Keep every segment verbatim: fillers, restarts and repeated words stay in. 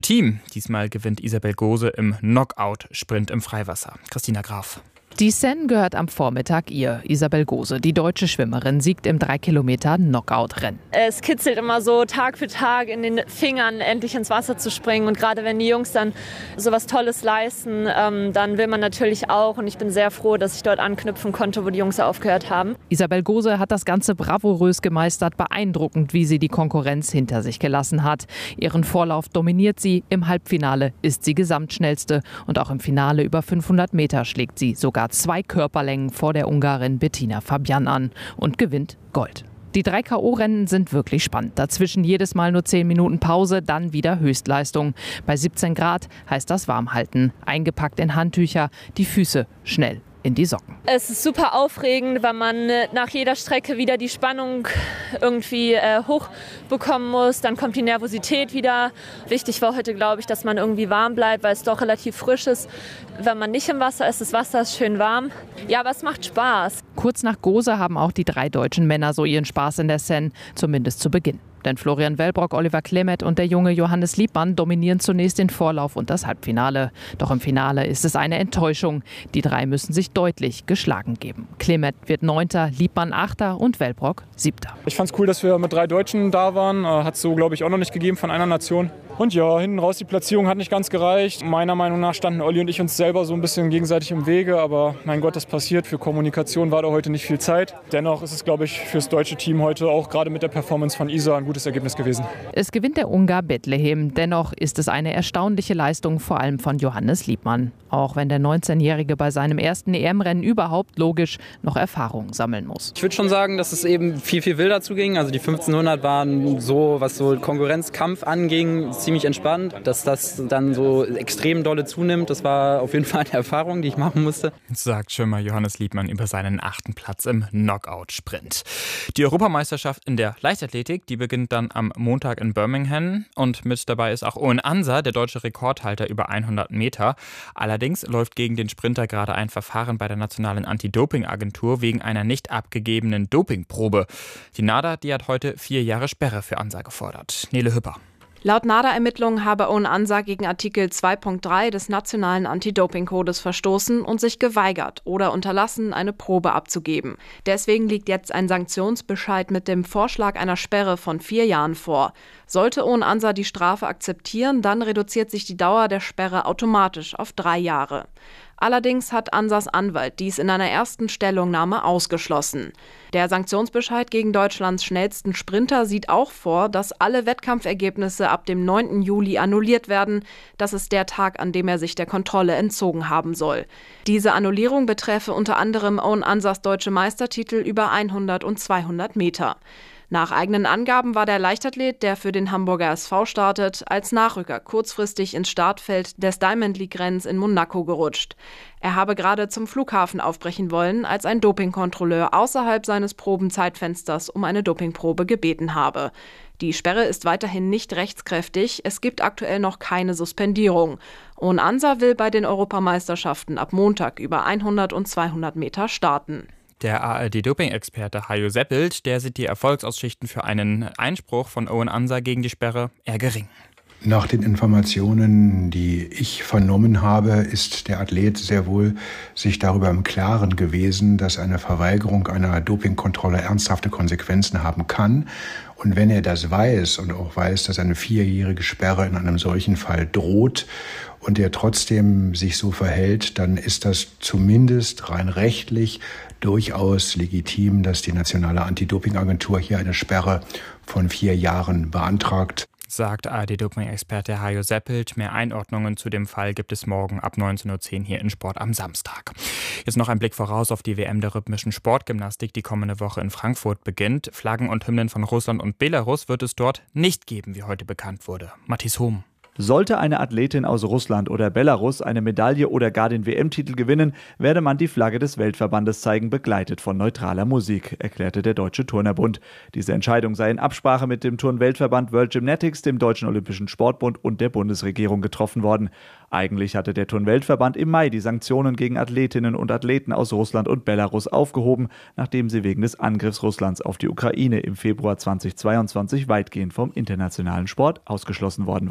Team. Diesmal gewinnt Isabel Gose im Knockout-Sprint im Freiwasser. Christina Graf. Die Seine gehört am Vormittag ihr. Isabel Gose, die deutsche Schwimmerin, siegt im drei Kilometer Knockout-Rennen. Es kitzelt immer so Tag für Tag in den Fingern, endlich ins Wasser zu springen. Und gerade wenn die Jungs dann so was Tolles leisten, ähm, dann will man natürlich auch. Und ich bin sehr froh, dass ich dort anknüpfen konnte, wo die Jungs aufgehört haben. Isabel Gose hat das Ganze bravourös gemeistert. Beeindruckend, wie sie die Konkurrenz hinter sich gelassen hat. Ihren Vorlauf dominiert sie. Im Halbfinale ist sie Gesamtschnellste. Und auch im Finale über fünfhundert Meter schlägt sie sogar zwei Körperlängen vor der Ungarin Bettina Fabian an und gewinnt Gold. Die drei K O-Rennen sind wirklich spannend. Dazwischen jedes Mal nur zehn Minuten Pause, dann wieder Höchstleistung. Bei siebzehn Grad heißt das warmhalten. Eingepackt in Handtücher, die Füße schnell in die Socken. Es ist super aufregend, weil man nach jeder Strecke wieder die Spannung irgendwie äh, hochbekommen muss. Dann kommt die Nervosität wieder. Wichtig war heute, glaube ich, dass man irgendwie warm bleibt, weil es doch relativ frisch ist. Wenn man nicht im Wasser ist, das Wasser ist schön warm. Ja, aber es macht Spaß. Kurz nach Gose haben auch die drei deutschen Männer so ihren Spaß in der Seine, zumindest zu Beginn. Denn Florian Wellbrock, Oliver Klemet und der junge Johannes Liebmann dominieren zunächst den Vorlauf und das Halbfinale. Doch im Finale ist es eine Enttäuschung. Die drei müssen sich deutlich geschlagen geben. Klemet wird Neunter, Liebmann Achter und Wellbrock Siebter. Ich fand es cool, dass wir mit drei Deutschen da waren. Hat es so, glaube ich, auch noch nicht gegeben von einer Nation. Und ja, hinten raus die Platzierung hat nicht ganz gereicht. Meiner Meinung nach standen Olli und ich uns selber so ein bisschen gegenseitig im Wege. Aber mein Gott, das passiert. Für Kommunikation war da heute nicht viel Zeit. Dennoch ist es, glaube ich, fürs deutsche Team heute auch gerade mit der Performance von Isa ein gutes Ergebnis gewesen. Es gewinnt der Ungar Bethlehem. Dennoch ist es eine erstaunliche Leistung, vor allem von Johannes Liebmann. Auch wenn der neunzehnjährige bei seinem ersten E M-Rennen überhaupt logisch noch Erfahrung sammeln muss. Ich würde schon sagen, dass es eben viel, viel wilder zuging. Also die fünfzehnhundert waren so, was so Konkurrenzkampf anging, ziemlich entspannt. Dass das dann so extrem dolle zunimmt, das war auf jeden Fall eine Erfahrung, die ich machen musste. Sagt Schwimmer Johannes Liebmann über seinen achten Platz im Knockout-Sprint. Die Europameisterschaft in der Leichtathletik, die beginnt dann am Montag in Birmingham. Und mit dabei ist auch Owen Ansa, der deutsche Rekordhalter über hundert Meter. Allerdings läuft gegen den Sprinter gerade ein Verfahren bei der Nationalen Anti-Doping-Agentur wegen einer nicht abgegebenen Dopingprobe. Die NADA, die hat heute vier Jahre Sperre für Ansa gefordert. Nele Hüpper. Laut NADA-Ermittlungen habe Owen Ansa gegen Artikel zwei Punkt drei des nationalen Anti-Doping-Kodes verstoßen und sich geweigert oder unterlassen, eine Probe abzugeben. Deswegen liegt jetzt ein Sanktionsbescheid mit dem Vorschlag einer Sperre von vier Jahren vor. Sollte Owen Ansa die Strafe akzeptieren, dann reduziert sich die Dauer der Sperre automatisch auf drei Jahre. Allerdings hat Ansas Anwalt dies in einer ersten Stellungnahme ausgeschlossen. Der Sanktionsbescheid gegen Deutschlands schnellsten Sprinter sieht auch vor, dass alle Wettkampfergebnisse ab dem neunten Juli annulliert werden. Das ist der Tag, an dem er sich der Kontrolle entzogen haben soll. Diese Annullierung betreffe unter anderem Owen Ansas deutsche Meistertitel über hundert und zweihundert Meter. Nach eigenen Angaben war der Leichtathlet, der für den Hamburger S V startet, als Nachrücker kurzfristig ins Startfeld des Diamond League-Rennens in Monaco gerutscht. Er habe gerade zum Flughafen aufbrechen wollen, als ein Dopingkontrolleur außerhalb seines Probenzeitfensters um eine Dopingprobe gebeten habe. Die Sperre ist weiterhin nicht rechtskräftig, es gibt aktuell noch keine Suspendierung. Owen Ansa will bei den Europameisterschaften ab Montag über hundert und zweihundert Meter starten. Der A R D-Doping-Experte Hajo Seppelt, der sieht die Erfolgsaussichten für einen Einspruch von Owen Ansa gegen die Sperre eher gering. Nach den Informationen, die ich vernommen habe, ist der Athlet sehr wohl sich darüber im Klaren gewesen, dass eine Verweigerung einer Dopingkontrolle ernsthafte Konsequenzen haben kann. Und wenn er das weiß und auch weiß, dass eine vierjährige Sperre in einem solchen Fall droht und er trotzdem sich so verhält, dann ist das zumindest rein rechtlich durchaus legitim, dass die Nationale Anti-Doping-Agentur hier eine Sperre von vier Jahren beantragt. Sagt A R D-Doping-Experte Hajo Seppelt. Mehr Einordnungen zu dem Fall gibt es morgen ab neunzehn Uhr zehn hier in Sport am Samstag. Jetzt noch ein Blick voraus auf die W M der rhythmischen Sportgymnastik, die kommende Woche in Frankfurt beginnt. Flaggen und Hymnen von Russland und Belarus wird es dort nicht geben, wie heute bekannt wurde. Matthias Hohm. Sollte eine Athletin aus Russland oder Belarus eine Medaille oder gar den W M-Titel gewinnen, werde man die Flagge des Weltverbandes zeigen, begleitet von neutraler Musik, erklärte der Deutsche Turnerbund. Diese Entscheidung sei in Absprache mit dem Turnweltverband World Gymnastics, dem Deutschen Olympischen Sportbund und der Bundesregierung getroffen worden. Eigentlich hatte der Turnweltverband im Mai die Sanktionen gegen Athletinnen und Athleten aus Russland und Belarus aufgehoben, nachdem sie wegen des Angriffs Russlands auf die Ukraine im Februar zweitausendzweiundzwanzig weitgehend vom internationalen Sport ausgeschlossen worden waren.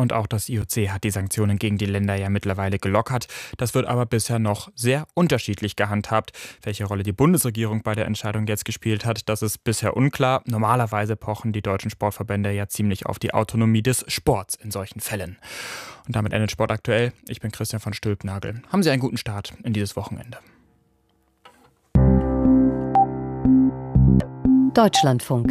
Und auch das I O C hat die Sanktionen gegen die Länder ja mittlerweile gelockert. Das wird aber bisher noch sehr unterschiedlich gehandhabt. Welche Rolle die Bundesregierung bei der Entscheidung jetzt gespielt hat, das ist bisher unklar. Normalerweise pochen die deutschen Sportverbände ja ziemlich auf die Autonomie des Sports in solchen Fällen. Und damit endet Sport aktuell. Ich bin Christian von Stülpnagel. Haben Sie einen guten Start in dieses Wochenende. Deutschlandfunk.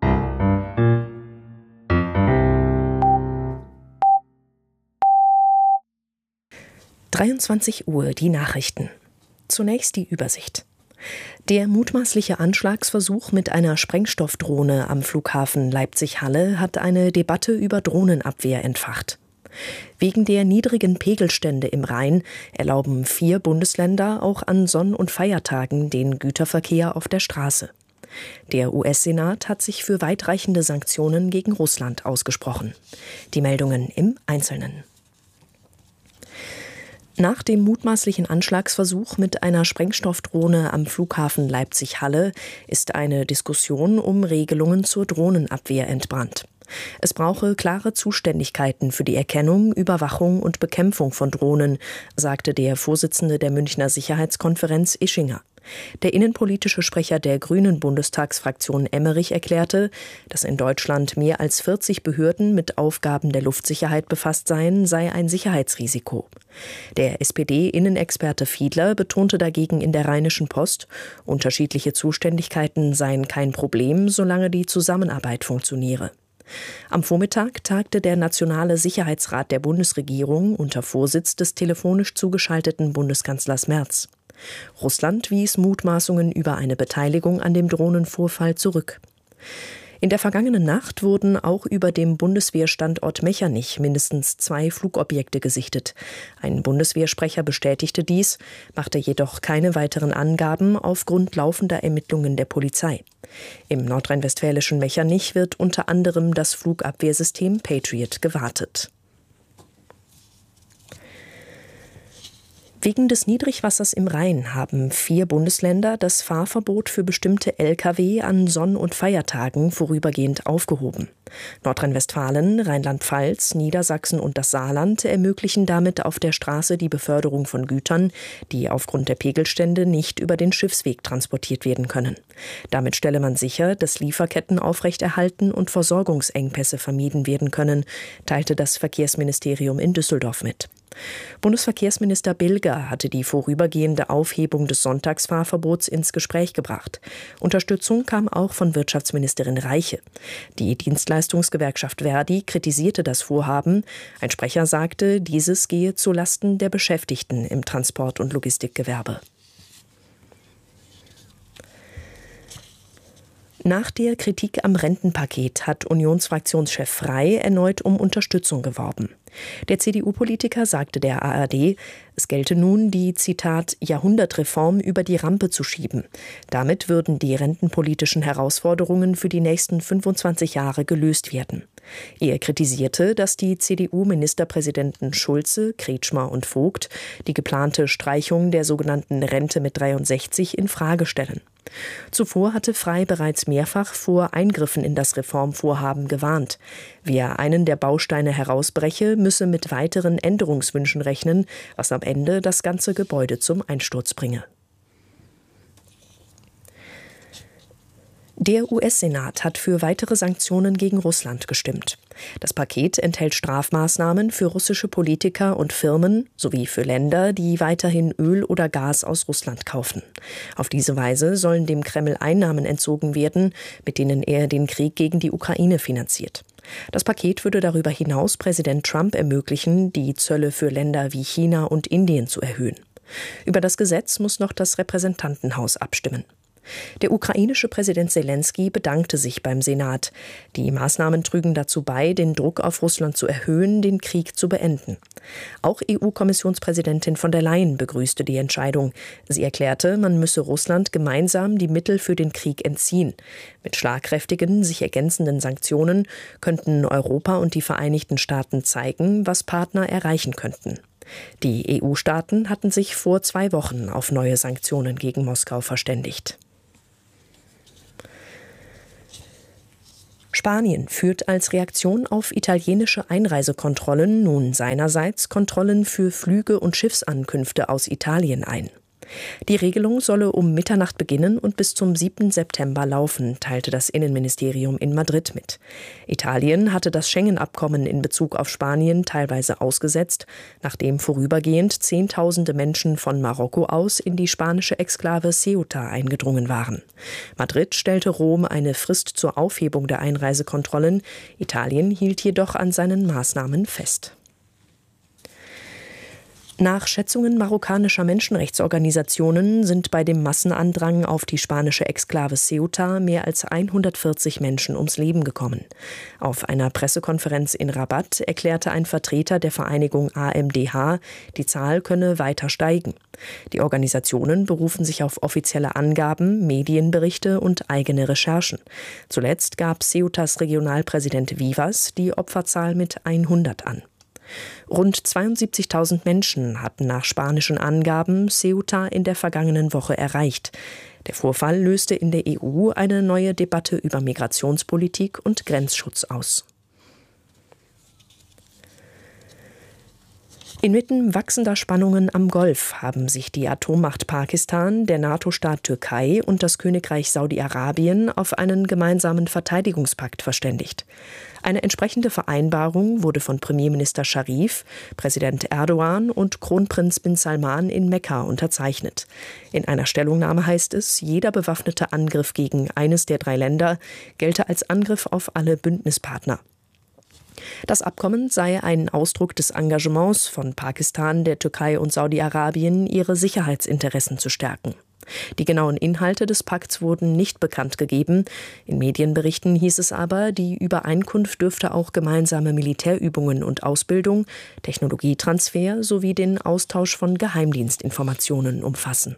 dreiundzwanzig Uhr, die Nachrichten. Zunächst die Übersicht. Der mutmaßliche Anschlagsversuch mit einer Sprengstoffdrohne am Flughafen Leipzig-Halle hat eine Debatte über Drohnenabwehr entfacht. Wegen der niedrigen Pegelstände im Rhein erlauben vier Bundesländer auch an Sonn- und Feiertagen den Güterverkehr auf der Straße. Der U S-Senat hat sich für weitreichende Sanktionen gegen Russland ausgesprochen. Die Meldungen im Einzelnen. Nach dem mutmaßlichen Anschlagsversuch mit einer Sprengstoffdrohne am Flughafen Leipzig-Halle ist eine Diskussion um Regelungen zur Drohnenabwehr entbrannt. Es brauche klare Zuständigkeiten für die Erkennung, Überwachung und Bekämpfung von Drohnen, sagte der Vorsitzende der Münchner Sicherheitskonferenz Ischinger. Der innenpolitische Sprecher der Grünen Bundestagsfraktion Emmerich erklärte, dass in Deutschland mehr als vierzig Behörden mit Aufgaben der Luftsicherheit befasst seien, sei ein Sicherheitsrisiko. Der S P D-Innenexperte Fiedler betonte dagegen in der Rheinischen Post, unterschiedliche Zuständigkeiten seien kein Problem, solange die Zusammenarbeit funktioniere. Am Vormittag tagte der Nationale Sicherheitsrat der Bundesregierung unter Vorsitz des telefonisch zugeschalteten Bundeskanzlers Merz. Russland wies Mutmaßungen über eine Beteiligung an dem Drohnenvorfall zurück. In der vergangenen Nacht wurden auch über dem Bundeswehrstandort Mechernich mindestens zwei Flugobjekte gesichtet. Ein Bundeswehrsprecher bestätigte dies, machte jedoch keine weiteren Angaben aufgrund laufender Ermittlungen der Polizei. Im nordrhein-westfälischen Mechernich wird unter anderem das Flugabwehrsystem Patriot gewartet. Wegen des Niedrigwassers im Rhein haben vier Bundesländer das Fahrverbot für bestimmte L K W an Sonn- und Feiertagen vorübergehend aufgehoben. Nordrhein-Westfalen, Rheinland-Pfalz, Niedersachsen und das Saarland ermöglichen damit auf der Straße die Beförderung von Gütern, die aufgrund der Pegelstände nicht über den Schiffsweg transportiert werden können. Damit stelle man sicher, dass Lieferketten aufrechterhalten und Versorgungsengpässe vermieden werden können, teilte das Verkehrsministerium in Düsseldorf mit. Bundesverkehrsminister Bilger hatte die vorübergehende Aufhebung des Sonntagsfahrverbots ins Gespräch gebracht. Unterstützung kam auch von Wirtschaftsministerin Reiche. Die Dienstleistungsgewerkschaft Verdi kritisierte das Vorhaben. Ein Sprecher sagte, dieses gehe zulasten der Beschäftigten im Transport- und Logistikgewerbe. Nach der Kritik am Rentenpaket hat Unionsfraktionschef Frey erneut um Unterstützung geworben. Der C D U-Politiker sagte der A R D, es gelte nun, die, Zitat, Jahrhundertreform über die Rampe zu schieben. Damit würden die rentenpolitischen Herausforderungen für die nächsten fünfundzwanzig Jahre gelöst werden. Er kritisierte, dass die C D U-Ministerpräsidenten Schulze, Kretschmer und Vogt die geplante Streichung der sogenannten Rente mit dreiundsechzig in Frage stellen. Zuvor hatte Frey bereits mehrfach vor Eingriffen in das Reformvorhaben gewarnt. Wer einen der Bausteine herausbreche, müsse mit weiteren Änderungswünschen rechnen, was am Ende das ganze Gebäude zum Einsturz bringe. Der U S-Senat hat für weitere Sanktionen gegen Russland gestimmt. Das Paket enthält Strafmaßnahmen für russische Politiker und Firmen sowie für Länder, die weiterhin Öl oder Gas aus Russland kaufen. Auf diese Weise sollen dem Kreml Einnahmen entzogen werden, mit denen er den Krieg gegen die Ukraine finanziert. Das Paket würde darüber hinaus Präsident Trump ermöglichen, die Zölle für Länder wie China und Indien zu erhöhen. Über das Gesetz muss noch das Repräsentantenhaus abstimmen. Der ukrainische Präsident Selenskyj bedankte sich beim Senat. Die Maßnahmen trügen dazu bei, den Druck auf Russland zu erhöhen, den Krieg zu beenden. Auch E U-Kommissionspräsidentin von der Leyen begrüßte die Entscheidung. Sie erklärte, man müsse Russland gemeinsam die Mittel für den Krieg entziehen. Mit schlagkräftigen, sich ergänzenden Sanktionen könnten Europa und die Vereinigten Staaten zeigen, was Partner erreichen könnten. Die E U-Staaten hatten sich vor zwei Wochen auf neue Sanktionen gegen Moskau verständigt. Spanien führt als Reaktion auf italienische Einreisekontrollen nun seinerseits Kontrollen für Flüge und Schiffsankünfte aus Italien ein. Die Regelung solle um Mitternacht beginnen und bis zum siebten September laufen, teilte das Innenministerium in Madrid mit. Italien hatte das Schengen-Abkommen in Bezug auf Spanien teilweise ausgesetzt, nachdem vorübergehend Zehntausende Menschen von Marokko aus in die spanische Exklave Ceuta eingedrungen waren. Madrid stellte Rom eine Frist zur Aufhebung der Einreisekontrollen. Italien hielt jedoch an seinen Maßnahmen fest. Nach Schätzungen marokkanischer Menschenrechtsorganisationen sind bei dem Massenandrang auf die spanische Exklave Ceuta mehr als hundertvierzig Menschen ums Leben gekommen. Auf einer Pressekonferenz in Rabat erklärte ein Vertreter der Vereinigung A M D H, die Zahl könne weiter steigen. Die Organisationen berufen sich auf offizielle Angaben, Medienberichte und eigene Recherchen. Zuletzt gab Ceutas Regionalpräsident Vivas die Opferzahl mit hundert an. Rund zweiundsiebzigtausend Menschen hatten nach spanischen Angaben Ceuta in der vergangenen Woche erreicht. Der Vorfall löste in der E U eine neue Debatte über Migrationspolitik und Grenzschutz aus. Inmitten wachsender Spannungen am Golf haben sich die Atommacht Pakistan, der NATO-Staat Türkei und das Königreich Saudi-Arabien auf einen gemeinsamen Verteidigungspakt verständigt. Eine entsprechende Vereinbarung wurde von Premierminister Scharif, Präsident Erdogan und Kronprinz bin Salman in Mekka unterzeichnet. In einer Stellungnahme heißt es, jeder bewaffnete Angriff gegen eines der drei Länder gelte als Angriff auf alle Bündnispartner. Das Abkommen sei ein Ausdruck des Engagements von Pakistan, der Türkei und Saudi-Arabien, ihre Sicherheitsinteressen zu stärken. Die genauen Inhalte des Pakts wurden nicht bekannt gegeben. In Medienberichten hieß es aber, die Übereinkunft dürfte auch gemeinsame Militärübungen und Ausbildung, Technologietransfer sowie den Austausch von Geheimdienstinformationen umfassen.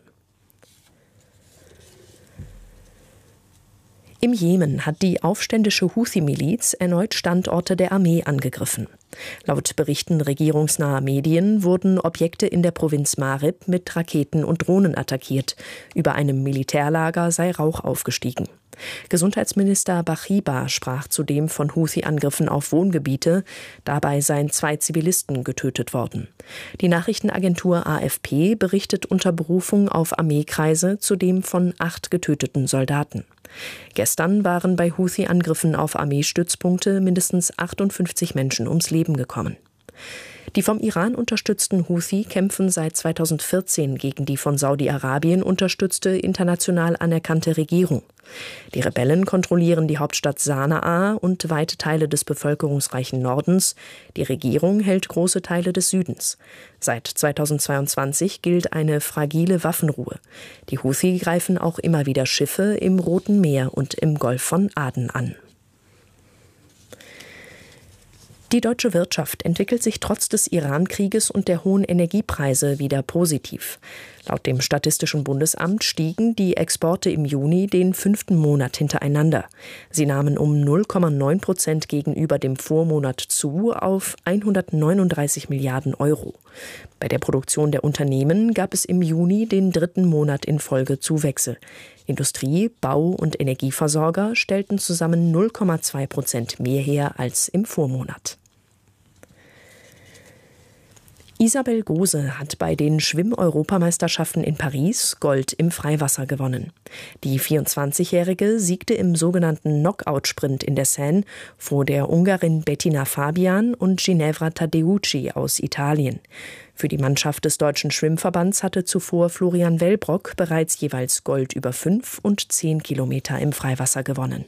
Im Jemen hat die aufständische Houthi-Miliz erneut Standorte der Armee angegriffen. Laut Berichten regierungsnaher Medien wurden Objekte in der Provinz Marib mit Raketen und Drohnen attackiert. Über einem Militärlager sei Rauch aufgestiegen. Gesundheitsminister Bachiba sprach zudem von Houthi-Angriffen auf Wohngebiete. Dabei seien zwei Zivilisten getötet worden. Die Nachrichtenagentur A F P berichtet unter Berufung auf Armeekreise zudem von acht getöteten Soldaten. Gestern waren bei Houthi-Angriffen auf Armeestützpunkte mindestens achtundfünfzig Menschen ums Leben gekommen. Die vom Iran unterstützten Houthi kämpfen seit zweitausendvierzehn gegen die von Saudi-Arabien unterstützte international anerkannte Regierung. Die Rebellen kontrollieren die Hauptstadt Sanaa und weite Teile des bevölkerungsreichen Nordens. Die Regierung hält große Teile des Südens. Seit zweitausendzweiundzwanzig gilt eine fragile Waffenruhe. Die Houthi greifen auch immer wieder Schiffe im Roten Meer und im Golf von Aden an. Die deutsche Wirtschaft entwickelt sich trotz des Iran-Krieges und der hohen Energiepreise wieder positiv. Laut dem Statistischen Bundesamt stiegen die Exporte im Juni den fünften Monat hintereinander. Sie nahmen um null Komma neun Prozent gegenüber dem Vormonat zu auf hundertneununddreißig Milliarden Euro. Bei der Produktion der Unternehmen gab es im Juni den dritten Monat in Folge Zuwächse. Industrie, Bau und Energieversorger stellten zusammen null Komma zwei Prozent mehr her als im Vormonat. Isabel Gose hat bei den Schwimm-Europameisterschaften in Paris Gold im Freiwasser gewonnen. Die vierundzwanzigjährige siegte im sogenannten Knockout-Sprint in der Seine vor der Ungarin Bettina Fabian und Ginevra Tadeucci aus Italien. Für die Mannschaft des Deutschen Schwimmverbands hatte zuvor Florian Wellbrock bereits jeweils Gold über fünf und zehn Kilometer im Freiwasser gewonnen.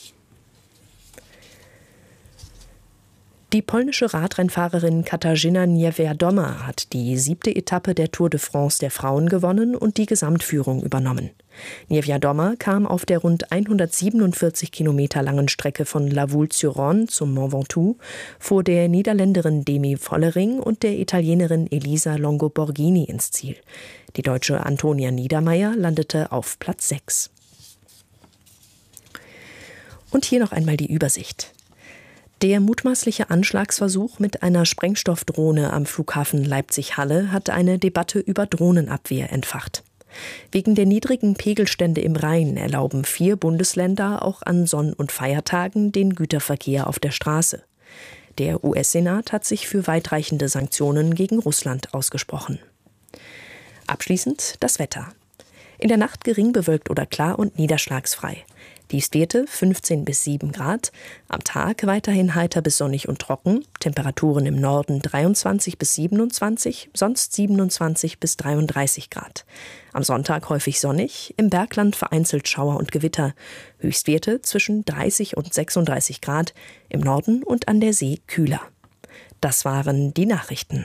Die polnische Radrennfahrerin Katarzyna Niewiadoma hat die siebte Etappe der Tour de France der Frauen gewonnen und die Gesamtführung übernommen. Niewiadoma kam auf der rund hundertsiebenundvierzig Kilometer langen Strecke von La Voulte-sur-Rhône zum Mont Ventoux vor der Niederländerin Demi Vollering und der Italienerin Elisa Longo-Borghini ins Ziel. Die Deutsche Antonia Niedermeier landete auf Platz sechs. Und hier noch einmal die Übersicht. Der mutmaßliche Anschlagsversuch mit einer Sprengstoffdrohne am Flughafen Leipzig-Halle hat eine Debatte über Drohnenabwehr entfacht. Wegen der niedrigen Pegelstände im Rhein erlauben vier Bundesländer auch an Sonn- und Feiertagen den Güterverkehr auf der Straße. Der U S-Senat hat sich für weitreichende Sanktionen gegen Russland ausgesprochen. Abschließend das Wetter. In der Nacht gering bewölkt oder klar und niederschlagsfrei. Tiefstwerte fünfzehn bis sieben Grad. Am Tag weiterhin heiter bis sonnig und trocken. Temperaturen im Norden dreiundzwanzig bis siebenundzwanzig, sonst siebenundzwanzig bis dreiunddreißig Grad. Am Sonntag häufig sonnig, im Bergland vereinzelt Schauer und Gewitter. Höchstwerte zwischen dreißig und sechsunddreißig Grad, im Norden und an der See kühler. Das waren die Nachrichten.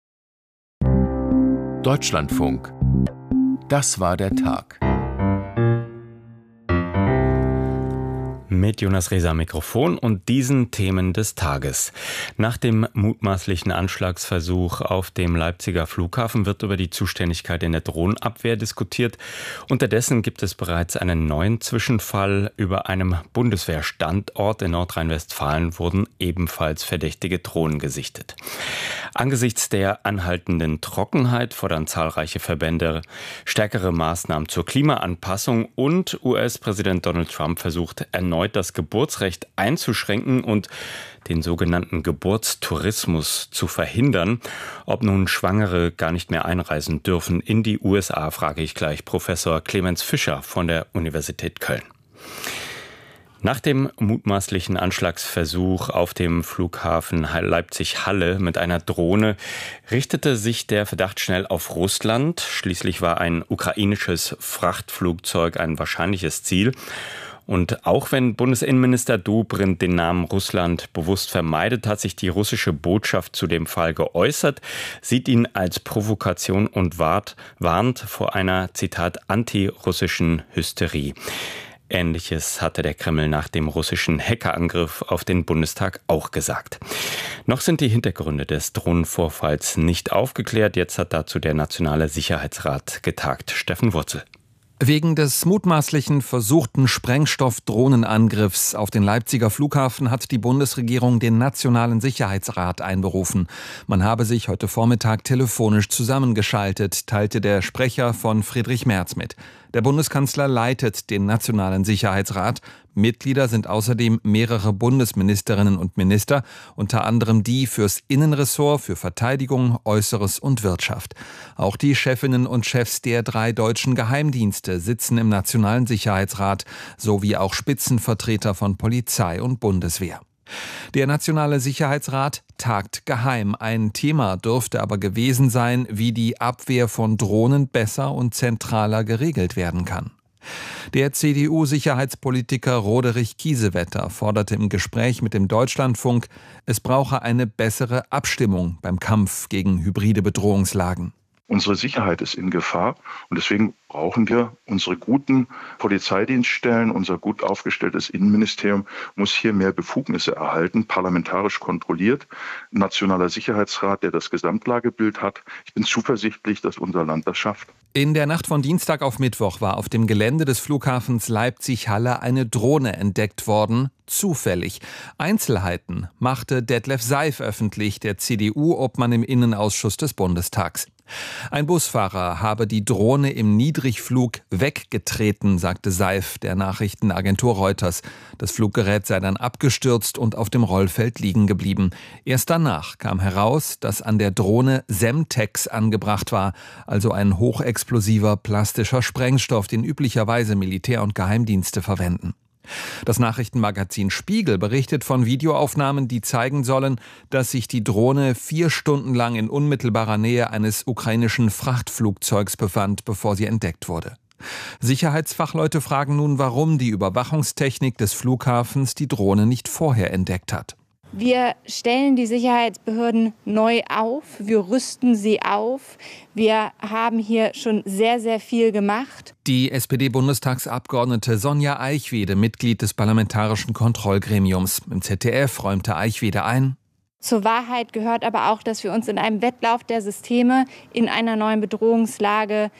Deutschlandfunk. Das war der Tag. Mit Jonas Reza am Mikrofon und diesen Themen des Tages. Nach dem mutmaßlichen Anschlagsversuch auf dem Leipziger Flughafen wird über die Zuständigkeit in der Drohnenabwehr diskutiert. Unterdessen gibt es bereits einen neuen Zwischenfall. Über einem Bundeswehrstandort in Nordrhein-Westfalen wurden ebenfalls verdächtige Drohnen gesichtet. Angesichts der anhaltenden Trockenheit fordern zahlreiche Verbände stärkere Maßnahmen zur Klimaanpassung und U S-Präsident Donald Trump versucht erneut das Geburtsrecht einzuschränken und den sogenannten Geburtstourismus zu verhindern. Ob nun Schwangere gar nicht mehr einreisen dürfen in die U S A, frage ich gleich Professor Clemens Fischer von der Universität Köln. Nach dem mutmaßlichen Anschlagsversuch auf dem Flughafen Leipzig-Halle mit einer Drohne richtete sich der Verdacht schnell auf Russland. Schließlich war ein ukrainisches Frachtflugzeug ein wahrscheinliches Ziel. Und auch wenn Bundesinnenminister Dobrindt den Namen Russland bewusst vermeidet, hat sich die russische Botschaft zu dem Fall geäußert, sieht ihn als Provokation und wart, warnt vor einer, Zitat, antirussischen Hysterie. Ähnliches hatte der Kreml nach dem russischen Hackerangriff auf den Bundestag auch gesagt. Noch sind die Hintergründe des Drohnenvorfalls nicht aufgeklärt. Jetzt hat dazu der Nationale Sicherheitsrat getagt. Steffen Wurzel. Wegen des mutmaßlichen versuchten Sprengstoff-Drohnenangriffs auf den Leipziger Flughafen hat die Bundesregierung den Nationalen Sicherheitsrat einberufen. Man habe sich heute Vormittag telefonisch zusammengeschaltet, teilte der Sprecher von Friedrich Merz mit. Der Bundeskanzler leitet den Nationalen Sicherheitsrat. Mitglieder sind außerdem mehrere Bundesministerinnen und Minister, unter anderem die fürs Innenressort, für Verteidigung, Äußeres und Wirtschaft. Auch die Chefinnen und Chefs der drei deutschen Geheimdienste sitzen im Nationalen Sicherheitsrat, sowie auch Spitzenvertreter von Polizei und Bundeswehr. Der Nationale Sicherheitsrat tagt geheim. Ein Thema dürfte aber gewesen sein, wie die Abwehr von Drohnen besser und zentraler geregelt werden kann. Der C D U-Sicherheitspolitiker Roderich Kiesewetter forderte im Gespräch mit dem Deutschlandfunk, es brauche eine bessere Abstimmung beim Kampf gegen hybride Bedrohungslagen. Unsere Sicherheit ist in Gefahr und deswegen brauchen wir unsere guten Polizeidienststellen, unser gut aufgestelltes Innenministerium muss hier mehr Befugnisse erhalten, parlamentarisch kontrolliert. Ein Nationaler Sicherheitsrat, der das Gesamtlagebild hat. Ich bin zuversichtlich, dass unser Land das schafft. In der Nacht von Dienstag auf Mittwoch war auf dem Gelände des Flughafens Leipzig-Halle eine Drohne entdeckt worden. Zufällig. Einzelheiten machte Detlef Seif öffentlich, der C D U-Obmann im Innenausschuss des Bundestags. Ein Busfahrer habe die Drohne im Niedrigflug weggetreten, sagte Seif der Nachrichtenagentur Reuters. Das Fluggerät sei dann abgestürzt und auf dem Rollfeld liegen geblieben. Erst danach kam heraus, dass an der Drohne Semtex angebracht war, also ein hochexplosiver plastischer Sprengstoff, den üblicherweise Militär- und Geheimdienste verwenden. Das Nachrichtenmagazin Spiegel berichtet von Videoaufnahmen, die zeigen sollen, dass sich die Drohne vier Stunden lang in unmittelbarer Nähe eines ukrainischen Frachtflugzeugs befand, bevor sie entdeckt wurde. Sicherheitsfachleute fragen nun, warum die Überwachungstechnik des Flughafens die Drohne nicht vorher entdeckt hat. Wir stellen die Sicherheitsbehörden neu auf, wir rüsten sie auf. Wir haben hier schon sehr, sehr viel gemacht. Die S P D-Bundestagsabgeordnete Sonja Eichwede, Mitglied des Parlamentarischen Kontrollgremiums. Im Z D F räumte Eichwede ein: Zur Wahrheit gehört aber auch, dass wir uns in einem Wettlauf der Systeme in einer neuen Bedrohungslage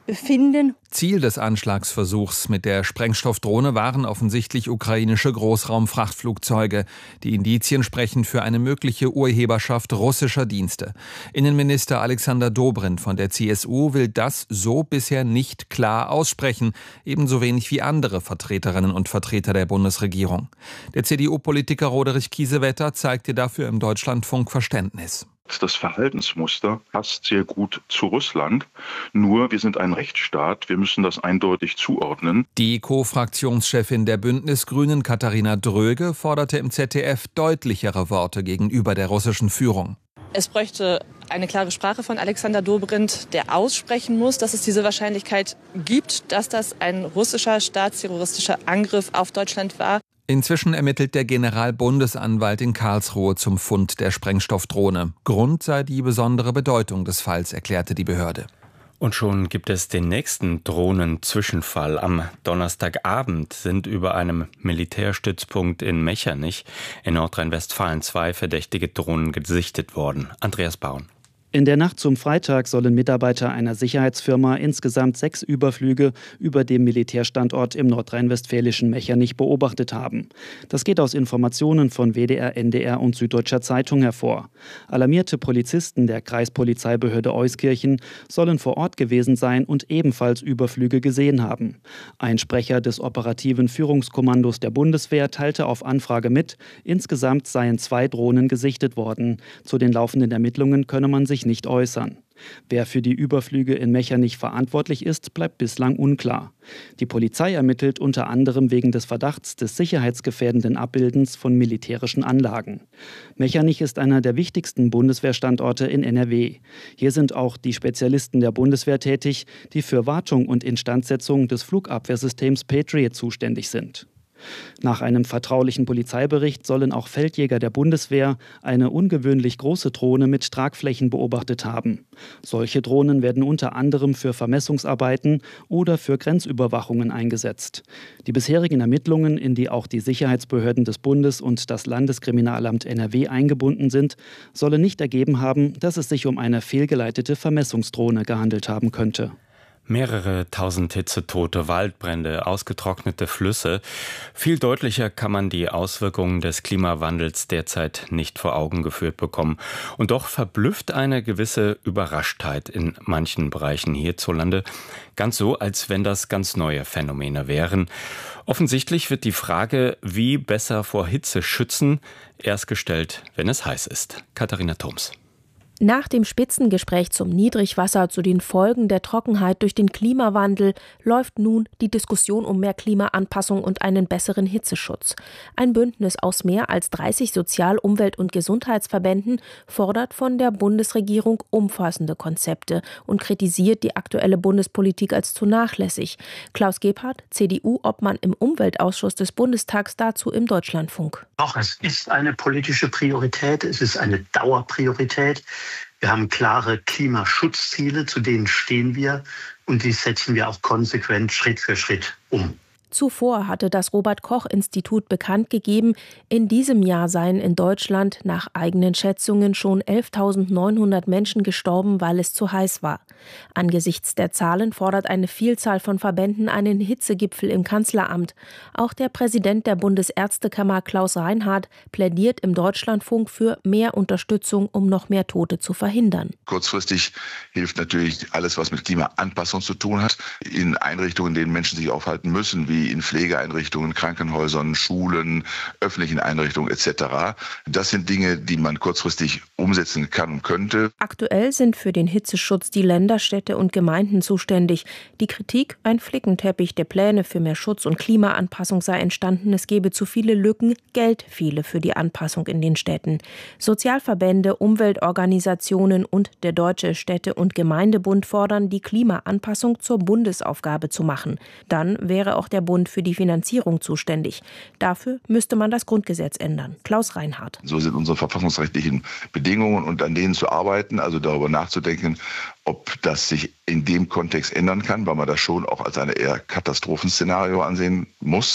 befinden. Ziel des Anschlagsversuchs mit der Sprengstoffdrohne waren offensichtlich ukrainische Großraumfrachtflugzeuge. Die Indizien sprechen für eine mögliche Urheberschaft russischer Dienste. Innenminister Alexander Dobrindt von der C S U will das so bisher nicht klar aussprechen, ebenso wenig wie andere Vertreterinnen und Vertreter der Bundesregierung. Der C D U-Politiker Roderich Kiesewetter zeigte dafür im Deutschlandfunk Verständnis. Das Verhaltensmuster passt sehr gut zu Russland. Nur wir sind ein Rechtsstaat, wir müssen das eindeutig zuordnen. Die Co-Fraktionschefin der Bündnisgrünen, Katharina Dröge, forderte im Z D F deutlichere Worte gegenüber der russischen Führung. Es bräuchte eine klare Sprache von Alexander Dobrindt, der aussprechen muss, dass es diese Wahrscheinlichkeit gibt, dass das ein russischer staatsterroristischer Angriff auf Deutschland war. Inzwischen ermittelt der Generalbundesanwalt in Karlsruhe zum Fund der Sprengstoffdrohne. Grund sei die besondere Bedeutung des Falls, erklärte die Behörde. Und schon gibt es den nächsten Drohnenzwischenfall. Am Donnerstagabend sind über einem Militärstützpunkt in Mechernich in Nordrhein-Westfalen zwei verdächtige Drohnen gesichtet worden. Andreas Baun. In der Nacht zum Freitag sollen Mitarbeiter einer Sicherheitsfirma insgesamt sechs Überflüge über dem Militärstandort im nordrhein-westfälischen Mechernich beobachtet haben. Das geht aus Informationen von W D R, N D R und Süddeutscher Zeitung hervor. Alarmierte Polizisten der Kreispolizeibehörde Euskirchen sollen vor Ort gewesen sein und ebenfalls Überflüge gesehen haben. Ein Sprecher des operativen Führungskommandos der Bundeswehr teilte auf Anfrage mit, insgesamt seien zwei Drohnen gesichtet worden. Zu den laufenden Ermittlungen könne man sich nicht äußern. Wer für die Überflüge in Mechernich verantwortlich ist, bleibt bislang unklar. Die Polizei ermittelt unter anderem wegen des Verdachts des sicherheitsgefährdenden Abbildens von militärischen Anlagen. Mechernich ist einer der wichtigsten Bundeswehrstandorte in N R W. Hier sind auch die Spezialisten der Bundeswehr tätig, die für Wartung und Instandsetzung des Flugabwehrsystems Patriot zuständig sind. Nach einem vertraulichen Polizeibericht sollen auch Feldjäger der Bundeswehr eine ungewöhnlich große Drohne mit Tragflächen beobachtet haben. Solche Drohnen werden unter anderem für Vermessungsarbeiten oder für Grenzüberwachungen eingesetzt. Die bisherigen Ermittlungen, in die auch die Sicherheitsbehörden des Bundes und das Landeskriminalamt N R W eingebunden sind, sollen nicht ergeben haben, dass es sich um eine fehlgeleitete Vermessungsdrohne gehandelt haben könnte. Mehrere tausend Hitzetote, Waldbrände, ausgetrocknete Flüsse. Viel deutlicher kann man die Auswirkungen des Klimawandels derzeit nicht vor Augen geführt bekommen. Und doch verblüfft eine gewisse Überraschtheit in manchen Bereichen hierzulande. Ganz so, als wenn das ganz neue Phänomene wären. Offensichtlich wird die Frage, wie besser vor Hitze schützen, erst gestellt, wenn es heiß ist. Katharina Thoms. Nach dem Spitzengespräch zum Niedrigwasser zu den Folgen der Trockenheit durch den Klimawandel läuft nun die Diskussion um mehr Klimaanpassung und einen besseren Hitzeschutz. Ein Bündnis aus mehr als dreißig Sozial-, Umwelt- und Gesundheitsverbänden fordert von der Bundesregierung umfassende Konzepte und kritisiert die aktuelle Bundespolitik als zu nachlässig. Klaus Gebhardt, C D U-Obmann im Umweltausschuss des Bundestags, dazu im Deutschlandfunk. Doch, es ist eine politische Priorität, es ist eine Dauerpriorität. Wir haben klare Klimaschutzziele, zu denen stehen wir und die setzen wir auch konsequent Schritt für Schritt um. Zuvor hatte das Robert-Koch-Institut bekannt gegeben, in diesem Jahr seien in Deutschland nach eigenen Schätzungen schon elftausendneunhundert Menschen gestorben, weil es zu heiß war. Angesichts der Zahlen fordert eine Vielzahl von Verbänden einen Hitzegipfel im Kanzleramt. Auch der Präsident der Bundesärztekammer Klaus Reinhardt plädiert im Deutschlandfunk für mehr Unterstützung, um noch mehr Tote zu verhindern. Kurzfristig hilft natürlich alles, was mit Klimaanpassung zu tun hat, in Einrichtungen, in denen Menschen sich aufhalten müssen, wie in Pflegeeinrichtungen, Krankenhäusern, Schulen, öffentlichen Einrichtungen et cetera. Das sind Dinge, die man kurzfristig umsetzen kann und könnte. Aktuell sind für den Hitzeschutz die Länder, Städte und Gemeinden zuständig. Die Kritik, ein Flickenteppich der Pläne für mehr Schutz und Klimaanpassung sei entstanden, es gebe zu viele Lücken, Geld fehle für die Anpassung in den Städten. Sozialverbände, Umweltorganisationen und der Deutsche Städte- und Gemeindebund fordern, die Klimaanpassung zur Bundesaufgabe zu machen. Dann wäre auch der Bund für die Finanzierung zuständig. Dafür müsste man das Grundgesetz ändern. Klaus Reinhardt. So sind unsere verfassungsrechtlichen Bedingungen und an denen zu arbeiten, also darüber nachzudenken, ob das sich in dem Kontext ändern kann, weil man das schon auch als ein eher Katastrophenszenario ansehen muss.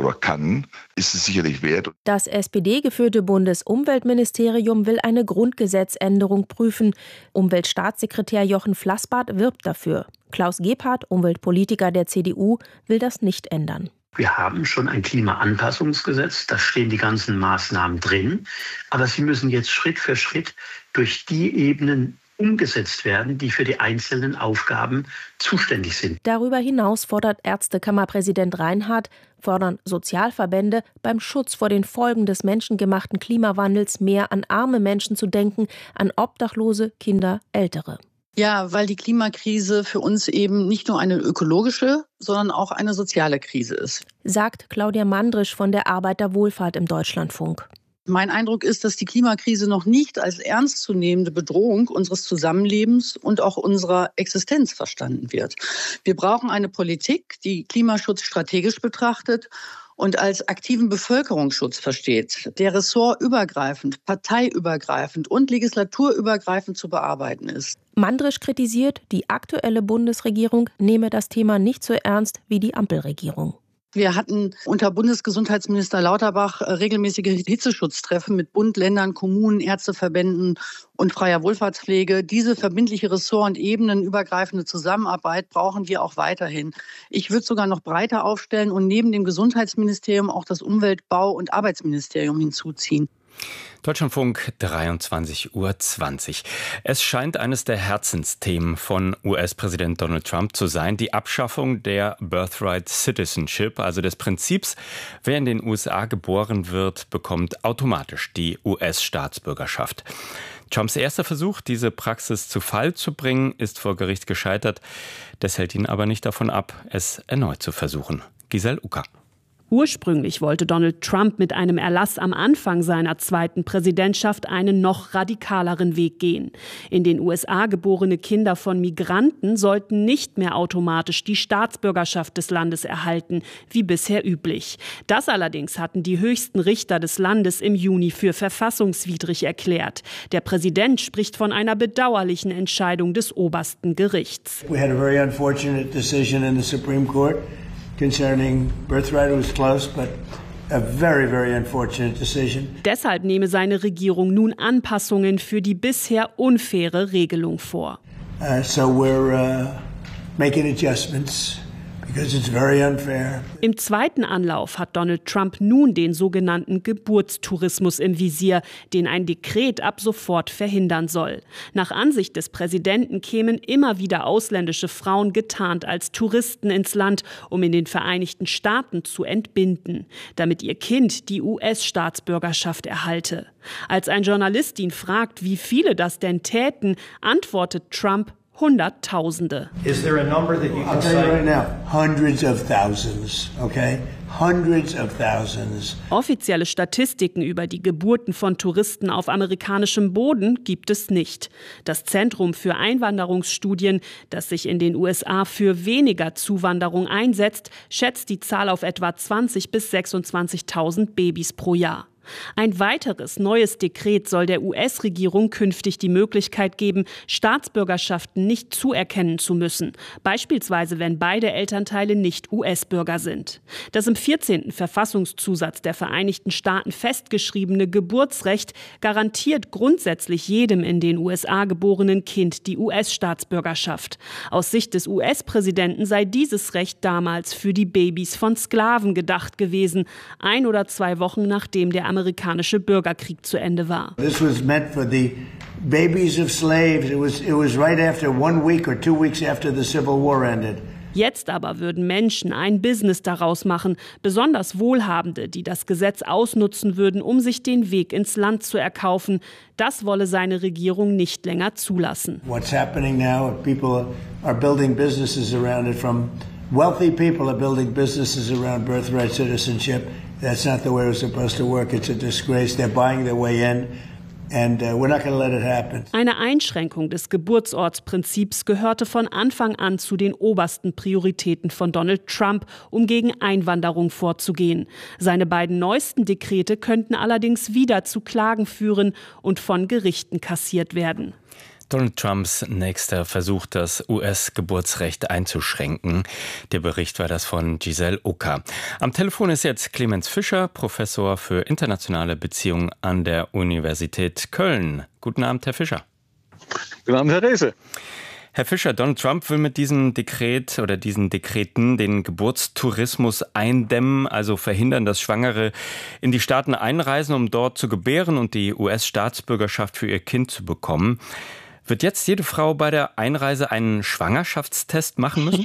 oder kann, ist es sicherlich wert. Das S P D-geführte Bundesumweltministerium will eine Grundgesetzänderung prüfen. Umweltstaatssekretär Jochen Flassbart wirbt dafür. Klaus Gebhardt, Umweltpolitiker der C D U, will das nicht ändern. Wir haben schon ein Klimaanpassungsgesetz, da stehen die ganzen Maßnahmen drin. Aber sie müssen jetzt Schritt für Schritt durch die Ebenen umgesetzt werden, die für die einzelnen Aufgaben zuständig sind. Darüber hinaus fordert Ärztekammerpräsident Reinhardt, fordern Sozialverbände, beim Schutz vor den Folgen des menschengemachten Klimawandels mehr an arme Menschen zu denken, an Obdachlose, Kinder, Ältere. Ja, weil die Klimakrise für uns eben nicht nur eine ökologische, sondern auch eine soziale Krise ist, sagt Claudia Mandrisch von der Arbeiterwohlfahrt im Deutschlandfunk. Mein Eindruck ist, dass die Klimakrise noch nicht als ernstzunehmende Bedrohung unseres Zusammenlebens und auch unserer Existenz verstanden wird. Wir brauchen eine Politik, die Klimaschutz strategisch betrachtet und als aktiven Bevölkerungsschutz versteht, der ressortübergreifend, parteiübergreifend und legislaturübergreifend zu bearbeiten ist. Mandrisch kritisiert, die aktuelle Bundesregierung nehme das Thema nicht so ernst wie die Ampelregierung. Wir hatten unter Bundesgesundheitsminister Lauterbach regelmäßige Hitzeschutztreffen mit Bund, Ländern, Kommunen, Ärzteverbänden und freier Wohlfahrtspflege. Diese verbindliche Ressort- und ebenenübergreifende Zusammenarbeit brauchen wir auch weiterhin. Ich würde sogar noch breiter aufstellen und neben dem Gesundheitsministerium auch das Umwelt-, Bau- und Arbeitsministerium hinzuziehen. Deutschlandfunk, dreiundzwanzig Uhr zwanzig. Es scheint eines der Herzensthemen von U S-Präsident Donald Trump zu sein, die Abschaffung der Birthright Citizenship, also des Prinzips, wer in den U S A geboren wird, bekommt automatisch die U S-Staatsbürgerschaft. Trumps erster Versuch, diese Praxis zu Fall zu bringen, ist vor Gericht gescheitert. Das hält ihn aber nicht davon ab, es erneut zu versuchen. Giselle Ucker. Ursprünglich wollte Donald Trump mit einem Erlass am Anfang seiner zweiten Präsidentschaft einen noch radikaleren Weg gehen. In den U S A geborene Kinder von Migranten sollten nicht mehr automatisch die Staatsbürgerschaft des Landes erhalten, wie bisher üblich. Das allerdings hatten die höchsten Richter des Landes im Juni für verfassungswidrig erklärt. Der Präsident spricht von einer bedauerlichen Entscheidung des obersten Gerichts. We had a very unfortunate decision in the Supreme Court concerning birthright. It was close, but a very, very unfortunate decision. Deshalb nehme seine Regierung nun Anpassungen für die bisher unfaire Regelung vor. Uh, so we're uh, making adjustments because it's very unfair. Im zweiten Anlauf hat Donald Trump nun den sogenannten Geburtstourismus im Visier, den ein Dekret ab sofort verhindern soll. Nach Ansicht des Präsidenten kämen immer wieder ausländische Frauen getarnt als Touristen ins Land, um in den Vereinigten Staaten zu entbinden, damit ihr Kind die U S-Staatsbürgerschaft erhalte. Als ein Journalist ihn fragt, wie viele das denn täten, antwortet Trump: Hunderttausende. Is there a number that you can I'll tell you right now, hundreds of thousands, okay? Hundreds of thousands. Offizielle Statistiken über die Geburten von Touristen auf amerikanischem Boden gibt es nicht. Das Zentrum für Einwanderungsstudien, das sich in den U S A für weniger Zuwanderung einsetzt, schätzt die Zahl auf etwa zwanzig bis sechsundzwanzigtausend Babys pro Jahr. Ein weiteres neues Dekret soll der U S-Regierung künftig die Möglichkeit geben, Staatsbürgerschaften nicht zuerkennen zu müssen, beispielsweise wenn beide Elternteile nicht U S-Bürger sind. Das im vierzehnten Verfassungszusatz der Vereinigten Staaten festgeschriebene Geburtsrecht garantiert grundsätzlich jedem in den U S A geborenen Kind die U S-Staatsbürgerschaft. Aus Sicht des U S-Präsidenten sei dieses Recht damals für die Babys von Sklaven gedacht gewesen, ein oder zwei Wochen nachdem der amerikanische Bürgerkrieg zu Ende war. This was meant for the babies of slaves. It was it was right after one week or two weeks after the Civil War ended. Jetzt aber würden Menschen ein Business daraus machen, besonders Wohlhabende, die das Gesetz ausnutzen würden, um sich den Weg ins Land zu erkaufen. Das wolle seine Regierung nicht länger zulassen. What's happening now? People are building businesses around it. From wealthy people are building businesses around birthright citizenship. That's not the way it's supposed to work. It's a disgrace. They're buying their way in. And uh, we're not going to let it happen. Eine Einschränkung des Geburtsortsprinzips gehörte von Anfang an zu den obersten Prioritäten von Donald Trump, um gegen Einwanderung vorzugehen. Seine beiden neuesten Dekrete könnten allerdings wieder zu Klagen führen und von Gerichten kassiert werden. Donald Trumps nächster Versuch, das U S-Geburtsrecht einzuschränken. Der Bericht war das von Giselle Oka. Am Telefon ist jetzt Clemens Fischer, Professor für internationale Beziehungen an der Universität Köln. Guten Abend, Herr Fischer. Guten Abend, Herr Rehse. Herr Fischer, Donald Trump will mit diesem Dekret oder diesen Dekreten den Geburtstourismus eindämmen, also verhindern, dass Schwangere in die Staaten einreisen, um dort zu gebären und die U S-Staatsbürgerschaft für ihr Kind zu bekommen. Wird jetzt jede Frau bei der Einreise einen Schwangerschaftstest machen müssen?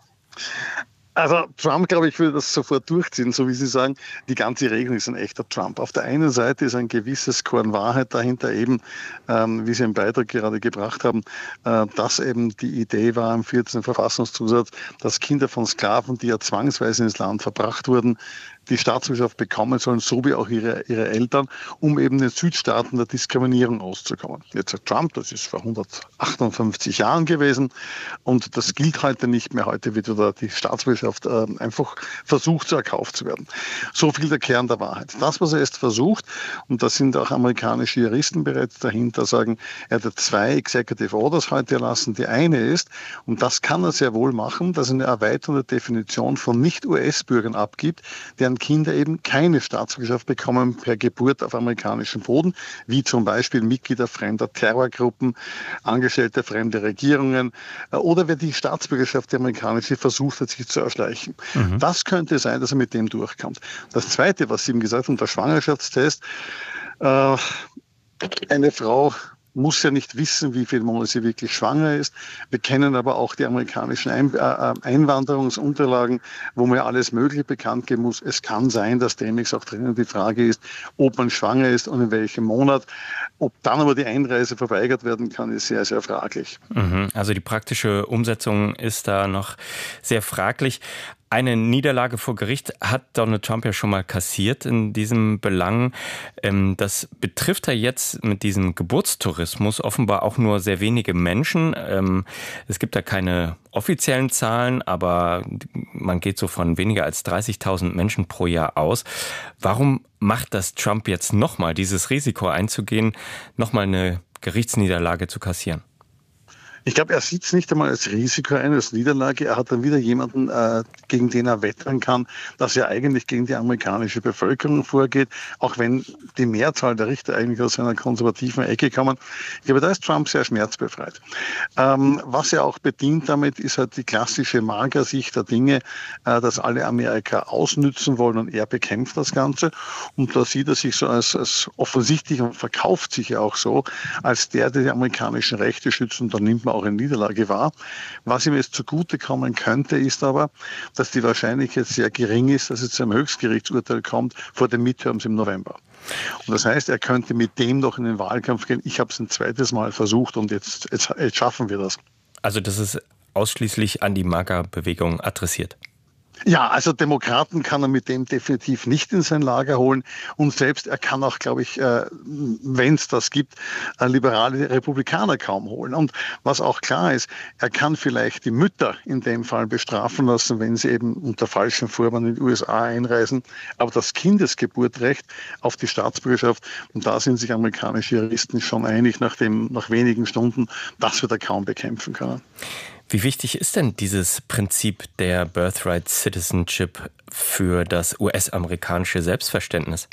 Also Trump, glaube ich, würde das sofort durchziehen, so wie Sie sagen. Die ganze Regelung ist ein echter Trump. Auf der einen Seite ist ein gewisses Korn Wahrheit dahinter, eben, ähm, wie Sie im Beitrag gerade gebracht haben, äh, dass eben die Idee war im vierzehnten Verfassungszusatz, dass Kinder von Sklaven, die ja zwangsweise ins Land verbracht wurden, die Staatsbürgerschaft bekommen sollen, so wie auch ihre, ihre Eltern, um eben den Südstaaten der Diskriminierung auszukommen. Jetzt sagt Trump, das ist vor hundertachtundfünfzig Jahren gewesen und das gilt heute nicht mehr. Heute wird wieder die Staatsbürgerschaft äh, einfach versucht, zu erkauft zu werden. So viel der Kern der Wahrheit. Das, was er jetzt versucht, und da sind auch amerikanische Juristen bereits dahinter, sagen, er hat zwei Executive Orders heute erlassen. Die eine ist, und das kann er sehr wohl machen, dass er eine erweiterte Definition von Nicht-U S-Bürgern abgibt, deren Kinder eben keine Staatsbürgerschaft bekommen per Geburt auf amerikanischem Boden, wie zum Beispiel Mitglieder fremder Terrorgruppen, Angestellte fremder Regierungen oder wer die Staatsbürgerschaft der amerikanische versucht hat, sich zu erschleichen. Mhm. Das könnte sein, dass er mit dem durchkommt. Das Zweite, was Sie ihm gesagt haben, der Schwangerschaftstest, äh, eine Frau muss ja nicht wissen, wie viele Monate sie wirklich schwanger ist. Wir kennen aber auch die amerikanischen Ein- äh, Einwanderungsunterlagen, wo man ja alles Mögliche bekannt geben muss. Es kann sein, dass demnächst auch drinnen die Frage ist, ob man schwanger ist und in welchem Monat. Ob dann aber die Einreise verweigert werden kann, ist sehr, sehr fraglich. Mhm. Also die praktische Umsetzung ist da noch sehr fraglich. Eine Niederlage vor Gericht hat Donald Trump ja schon mal kassiert in diesem Belang. Das betrifft er jetzt mit diesem Geburtstourismus offenbar auch nur sehr wenige Menschen. Es gibt da keine offiziellen Zahlen, aber man geht so von weniger als dreißigtausend Menschen pro Jahr aus. Warum macht das Trump jetzt nochmal, dieses Risiko einzugehen, nochmal eine Gerichtsniederlage zu kassieren? Ich glaube, er sieht es nicht einmal als Risiko ein, als Niederlage. Er hat dann wieder jemanden, äh, gegen den er wettern kann, dass er eigentlich gegen die amerikanische Bevölkerung vorgeht, auch wenn die Mehrzahl der Richter eigentlich aus einer konservativen Ecke kommen. Ich glaube, da ist Trump sehr schmerzbefreit. Ähm, was er auch bedient damit, ist halt die klassische Magersicht der Dinge, äh, dass alle Amerika ausnützen wollen und er bekämpft das Ganze. Und da sieht er sich so als, als offensichtlich und verkauft sich ja auch so, als der, der die amerikanischen Rechte schützt, und da nimmt man auch in Niederlage war. Was ihm jetzt zugutekommen könnte, ist aber, dass die Wahrscheinlichkeit sehr gering ist, dass es zu einem Höchstgerichtsurteil kommt vor den Midterms im November. Und das heißt, er könnte mit dem noch in den Wahlkampf gehen. Ich habe es ein zweites Mal versucht und jetzt, jetzt, jetzt schaffen wir das. Also das ist ausschließlich an die MAGA-Bewegung adressiert? Ja, also Demokraten kann er mit dem definitiv nicht in sein Lager holen und selbst er kann auch, glaube ich, äh, wenn es das gibt, äh, liberale Republikaner kaum holen. Und was auch klar ist, er kann vielleicht die Mütter in dem Fall bestrafen lassen, wenn sie eben unter falschem Vorwand in die U S A einreisen, aber das Kindesgeburtrecht auf die Staatsbürgerschaft, und da sind sich amerikanische Juristen schon einig, nach, dem, nach wenigen Stunden, das wird er kaum bekämpfen können. Wie wichtig ist denn dieses Prinzip der Birthright Citizenship für das U S-amerikanische Selbstverständnis?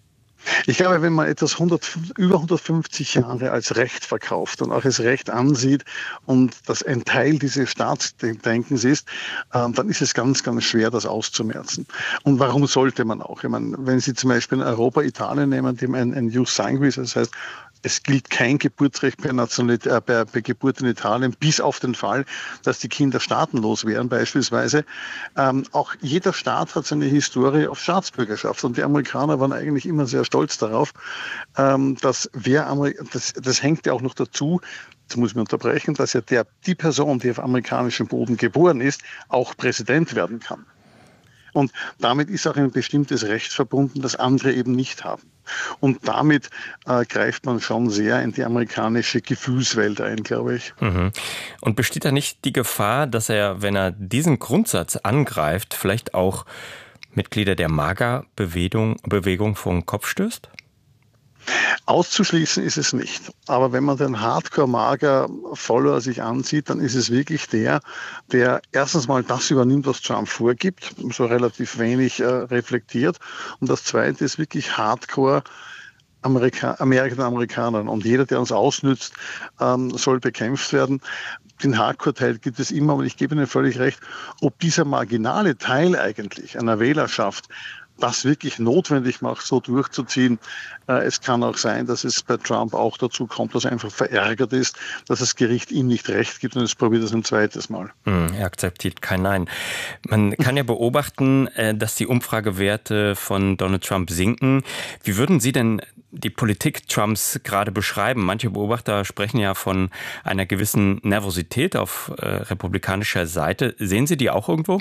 Ich glaube, wenn man etwas hundert, über hundertfünfzig Jahre als Recht verkauft und auch als Recht ansieht und das ein Teil dieses Staatsdenkens ist, äh, dann ist es ganz, ganz schwer, das auszumerzen. Und warum sollte man auch? Ich meine, wenn Sie zum Beispiel in Europa Italien nehmen, dem ein, ein Jus Sanguis, das heißt, es gilt kein Geburtsrecht per, Nationalität, äh, per, per Geburt in Italien, bis auf den Fall, dass die Kinder staatenlos wären beispielsweise. Ähm, auch jeder Staat hat seine Historie auf Staatsbürgerschaft und die Amerikaner waren eigentlich immer sehr stolz darauf, ähm, dass wer Ameri- das, das hängt ja auch noch dazu, jetzt muss ich mich unterbrechen, dass ja der, die Person, die auf amerikanischem Boden geboren ist, auch Präsident werden kann. Und damit ist auch ein bestimmtes Recht verbunden, das andere eben nicht haben. Und damit äh, greift man schon sehr in die amerikanische Gefühlswelt ein, glaube ich. Mhm. Und besteht da nicht die Gefahr, dass er, wenn er diesen Grundsatz angreift, vielleicht auch Mitglieder der MAGA-Bewegung Bewegung vor den Kopf stößt? Auszuschließen ist es nicht. Aber wenn man den Hardcore-Mager-Follower sich ansieht, dann ist es wirklich der, der erstens mal das übernimmt, was Trump vorgibt, so relativ wenig äh, reflektiert. Und das Zweite ist wirklich Hardcore Amerika- Amerika den Amerikanern. Und jeder, der uns ausnützt, ähm, soll bekämpft werden. Den Hardcore-Teil gibt es immer, aber ich gebe Ihnen völlig recht, ob dieser marginale Teil eigentlich einer Wählerschaft das wirklich notwendig macht, so durchzuziehen. Äh, es kann auch sein, dass es bei Trump auch dazu kommt, dass er einfach verärgert ist, dass das Gericht ihm nicht recht gibt und es probiert es ein zweites Mal. Hm, er akzeptiert kein Nein. Man kann ja beobachten, äh, dass die Umfragewerte von Donald Trump sinken. Wie würden Sie denn die Politik Trumps gerade beschreiben? Manche Beobachter sprechen ja von einer gewissen Nervosität auf äh, republikanischer Seite. Sehen Sie die auch irgendwo?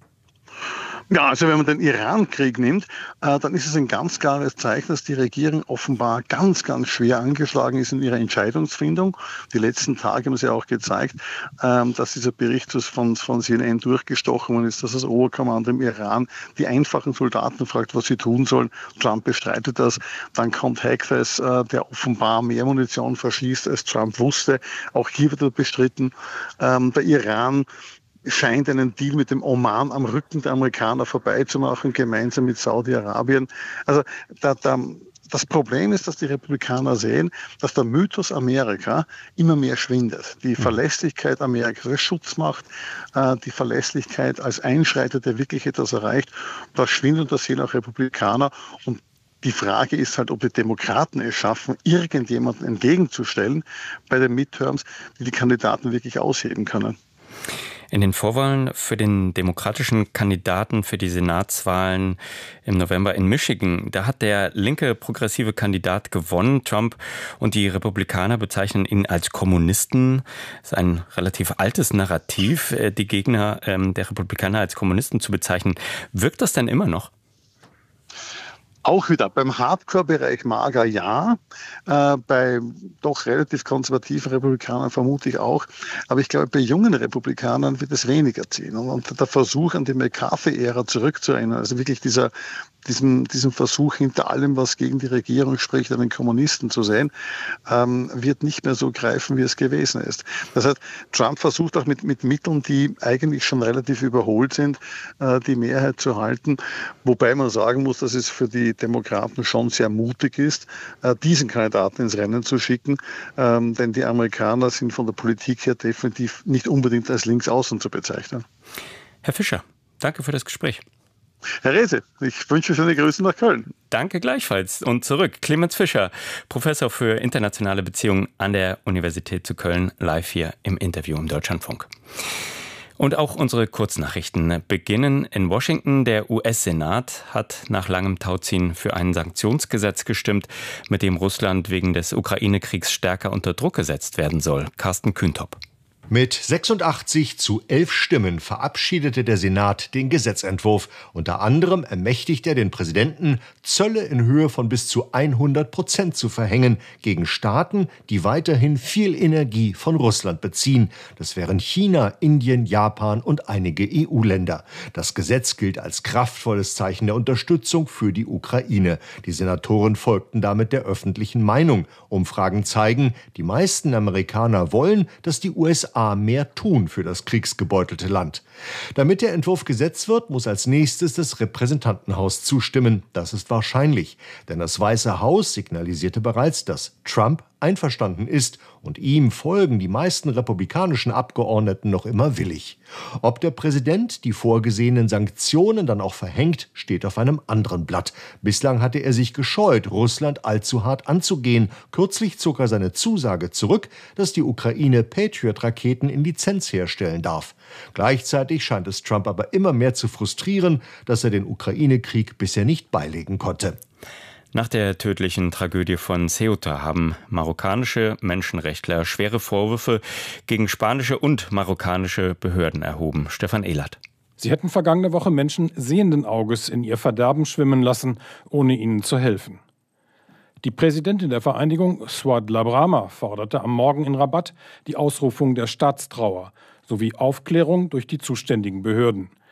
Ja, also wenn man den Iran-Krieg nimmt, äh, dann ist es ein ganz klares Zeichen, dass die Regierung offenbar ganz, ganz schwer angeschlagen ist in ihrer Entscheidungsfindung. Die letzten Tage haben sie auch gezeigt, ähm, dass dieser Bericht von, von C N N durchgestochen worden ist, dass das Oberkommando im Iran die einfachen Soldaten fragt, was sie tun sollen. Trump bestreitet das. Dann kommt Hackfest, äh, der offenbar mehr Munition verschießt, als Trump wusste. Auch hier wird er bestritten. Ähm, der Iran scheint einen Deal mit dem Oman am Rücken der Amerikaner vorbeizumachen, gemeinsam mit Saudi-Arabien. Also da, da, das Problem ist, dass die Republikaner sehen, dass der Mythos Amerika immer mehr schwindet. Die Verlässlichkeit Amerikas als Schutzmacht, äh, die Verlässlichkeit als Einschreiter, der wirklich etwas erreicht, das schwindet und das sehen auch Republikaner. Und die Frage ist halt, ob die Demokraten es schaffen, irgendjemanden entgegenzustellen bei den Midterms, die die Kandidaten wirklich ausheben können. In den Vorwahlen für den demokratischen Kandidaten für die Senatswahlen im November in Michigan, da hat der linke progressive Kandidat gewonnen. Trump und die Republikaner bezeichnen ihn als Kommunisten. Das ist ein relativ altes Narrativ, die Gegner der Republikaner als Kommunisten zu bezeichnen. Wirkt das denn immer noch? Auch wieder beim Hardcore-Bereich mager ja, äh, bei doch relativ konservativen Republikanern vermute ich auch. Aber ich glaube, bei jungen Republikanern wird es weniger ziehen. Und, und der Versuch, an die McCarthy-Ära zurückzuerinnern, also wirklich dieser Diesen, diesen Versuch, hinter allem, was gegen die Regierung spricht, einen Kommunisten zu sehen, ähm, wird nicht mehr so greifen, wie es gewesen ist. Das heißt, Trump versucht auch mit, mit Mitteln, die eigentlich schon relativ überholt sind, äh, die Mehrheit zu halten. Wobei man sagen muss, dass es für die Demokraten schon sehr mutig ist, äh, diesen Kandidaten ins Rennen zu schicken. Ähm, denn die Amerikaner sind von der Politik her definitiv nicht unbedingt als Linksaußen zu bezeichnen. Herr Fischer, danke für das Gespräch. Herr Rehse, ich wünsche schöne Grüße nach Köln. Danke gleichfalls. Und zurück, Clemens Fischer, Professor für internationale Beziehungen an der Universität zu Köln, live hier im Interview im Deutschlandfunk. Und auch unsere Kurznachrichten beginnen in Washington. Der U S-Senat hat nach langem Tauziehen für ein Sanktionsgesetz gestimmt, mit dem Russland wegen des Ukraine-Kriegs stärker unter Druck gesetzt werden soll. Carsten Kühntop. Mit sechsundachtzig zu elf Stimmen verabschiedete der Senat den Gesetzentwurf. Unter anderem ermächtigt er den Präsidenten, Zölle in Höhe von bis zu hundert Prozent zu verhängen gegen Staaten, die weiterhin viel Energie von Russland beziehen. Das wären China, Indien, Japan und einige E U-Länder. Das Gesetz gilt als kraftvolles Zeichen der Unterstützung für die Ukraine. Die Senatoren folgten damit der öffentlichen Meinung. Umfragen zeigen, die meisten Amerikaner wollen, dass die U S A mehr tun für das kriegsgebeutelte Land. Damit der Entwurf Gesetz wird, muss als nächstes das Repräsentantenhaus zustimmen. Das ist wahrscheinlich, denn das Weiße Haus signalisierte bereits, dass Trump einverstanden ist und ihm folgen die meisten republikanischen Abgeordneten noch immer willig. Ob der Präsident die vorgesehenen Sanktionen dann auch verhängt, steht auf einem anderen Blatt. Bislang hatte er sich gescheut, Russland allzu hart anzugehen. Kürzlich zog er seine Zusage zurück, dass die Ukraine Patriot-Raketen in Lizenz herstellen darf. Gleichzeitig scheint es Trump aber immer mehr zu frustrieren, dass er den Ukraine-Krieg bisher nicht beilegen konnte. Nach der tödlichen Tragödie von Ceuta haben marokkanische Menschenrechtler schwere Vorwürfe gegen spanische und marokkanische Behörden erhoben. Stefan Ehlert. Sie hätten vergangene Woche Menschen sehenden Auges in ihr Verderben schwimmen lassen, ohne ihnen zu helfen. Die Präsidentin der Vereinigung, Souad Labrama, forderte am Morgen in Rabat die Ausrufung der Staatstrauer sowie Aufklärung durch die zuständigen Behörden.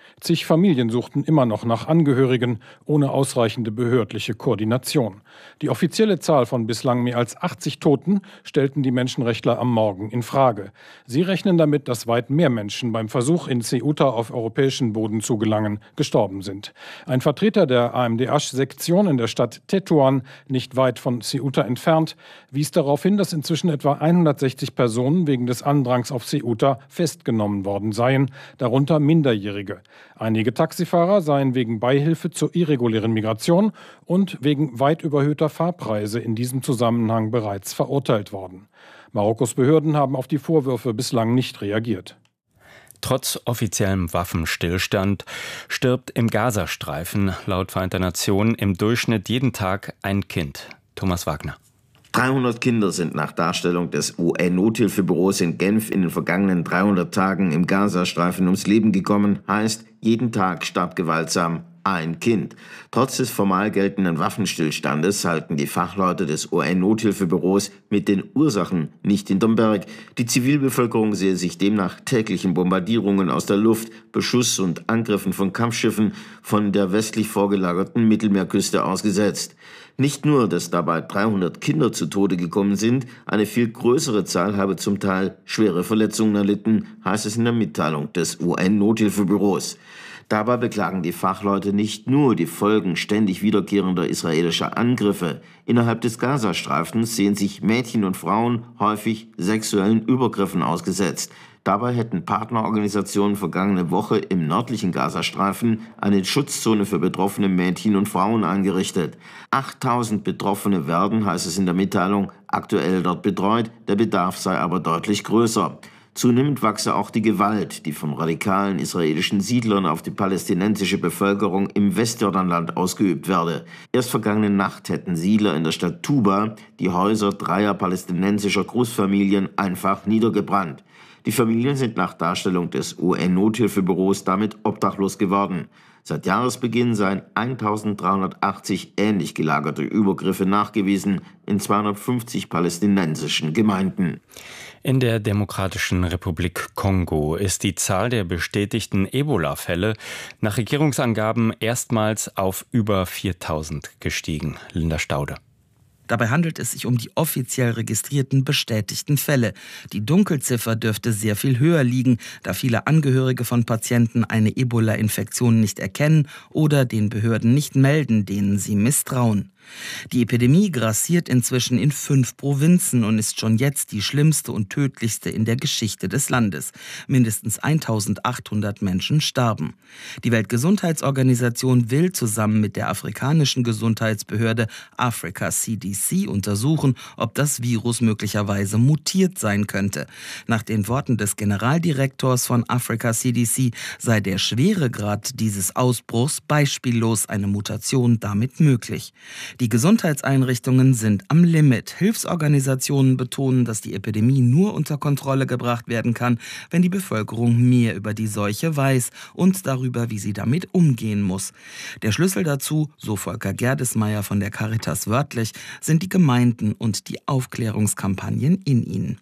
Zig Familien suchten immer noch nach Angehörigen, ohne ausreichende behördliche Koordination. Die offizielle Zahl von bislang mehr als achtzig Toten stellten die Menschenrechtler am Morgen in Frage. Sie rechnen damit, dass weit mehr Menschen beim Versuch, in Ceuta auf europäischen Boden zu gelangen, gestorben sind. Ein Vertreter der A M D H-Sektion in der Stadt Tetuan, nicht weit von Ceuta entfernt, wies darauf hin, dass inzwischen etwa hundertsechzig Personen wegen des Andrangs auf Ceuta festgenommen worden seien, darunter Minderjährige. Einige Taxifahrer seien wegen Beihilfe zur irregulären Migration und wegen weit überhöhter Fahrpreise in diesem Zusammenhang bereits verurteilt worden. Marokkos Behörden haben auf die Vorwürfe bislang nicht reagiert. Trotz offiziellem Waffenstillstand stirbt im Gazastreifen laut Vereinter Nationen im Durchschnitt jeden Tag ein Kind. Thomas Wagner. dreihundert Kinder sind nach Darstellung des U N-Nothilfebüros in Genf in den vergangenen dreihundert Tagen im Gazastreifen ums Leben gekommen, heißt, jeden Tag starb gewaltsam ein Kind. Trotz des formal geltenden Waffenstillstandes halten die Fachleute des U N-Nothilfebüros mit den Ursachen nicht hinterm Berg. Die Zivilbevölkerung sehe sich demnach täglichen Bombardierungen aus der Luft, Beschuss und Angriffen von Kampfschiffen von der westlich vorgelagerten Mittelmeerküste ausgesetzt. Nicht nur, dass dabei dreihundert Kinder zu Tode gekommen sind, eine viel größere Zahl habe zum Teil schwere Verletzungen erlitten, heißt es in der Mitteilung des U N-Nothilfebüros. Dabei beklagen die Fachleute nicht nur die Folgen ständig wiederkehrender israelischer Angriffe. Innerhalb des Gazastreifens sehen sich Mädchen und Frauen häufig sexuellen Übergriffen ausgesetzt. Dabei hätten Partnerorganisationen vergangene Woche im nördlichen Gazastreifen eine Schutzzone für betroffene Mädchen und Frauen eingerichtet. achttausend Betroffene werden, heißt es in der Mitteilung, aktuell dort betreut, der Bedarf sei aber deutlich größer. Zunehmend wachse auch die Gewalt, die von radikalen israelischen Siedlern auf die palästinensische Bevölkerung im Westjordanland ausgeübt werde. Erst vergangene Nacht hätten Siedler in der Stadt Tuba die Häuser dreier palästinensischer Großfamilien einfach niedergebrannt. Die Familien sind nach Darstellung des U N-Nothilfebüros damit obdachlos geworden. Seit Jahresbeginn seien eintausenddreihundertachtzig ähnlich gelagerte Übergriffe nachgewiesen in zweihundertfünfzig palästinensischen Gemeinden. In der Demokratischen Republik Kongo ist die Zahl der bestätigten Ebola-Fälle nach Regierungsangaben erstmals auf über viertausend gestiegen. Linda Staude. Dabei handelt es sich um die offiziell registrierten bestätigten Fälle. Die Dunkelziffer dürfte sehr viel höher liegen, da viele Angehörige von Patienten eine Ebola-Infektion nicht erkennen oder den Behörden nicht melden, denen sie misstrauen. Die Epidemie grassiert inzwischen in fünf Provinzen und ist schon jetzt die schlimmste und tödlichste in der Geschichte des Landes. Mindestens eintausendachthundert Menschen starben. Die Weltgesundheitsorganisation will zusammen mit der afrikanischen Gesundheitsbehörde Africa C D C untersuchen, ob das Virus möglicherweise mutiert sein könnte. Nach den Worten des Generaldirektors von Africa C D C sei der Schweregrad dieses Ausbruchs beispiellos, eine Mutation damit möglich. Die Gesundheitseinrichtungen sind am Limit. Hilfsorganisationen betonen, dass die Epidemie nur unter Kontrolle gebracht werden kann, wenn die Bevölkerung mehr über die Seuche weiß und darüber, wie sie damit umgehen muss. Der Schlüssel dazu, so Volker Gerdesmeier von der Caritas wörtlich, sind die Gemeinden und die Aufklärungskampagnen in ihnen.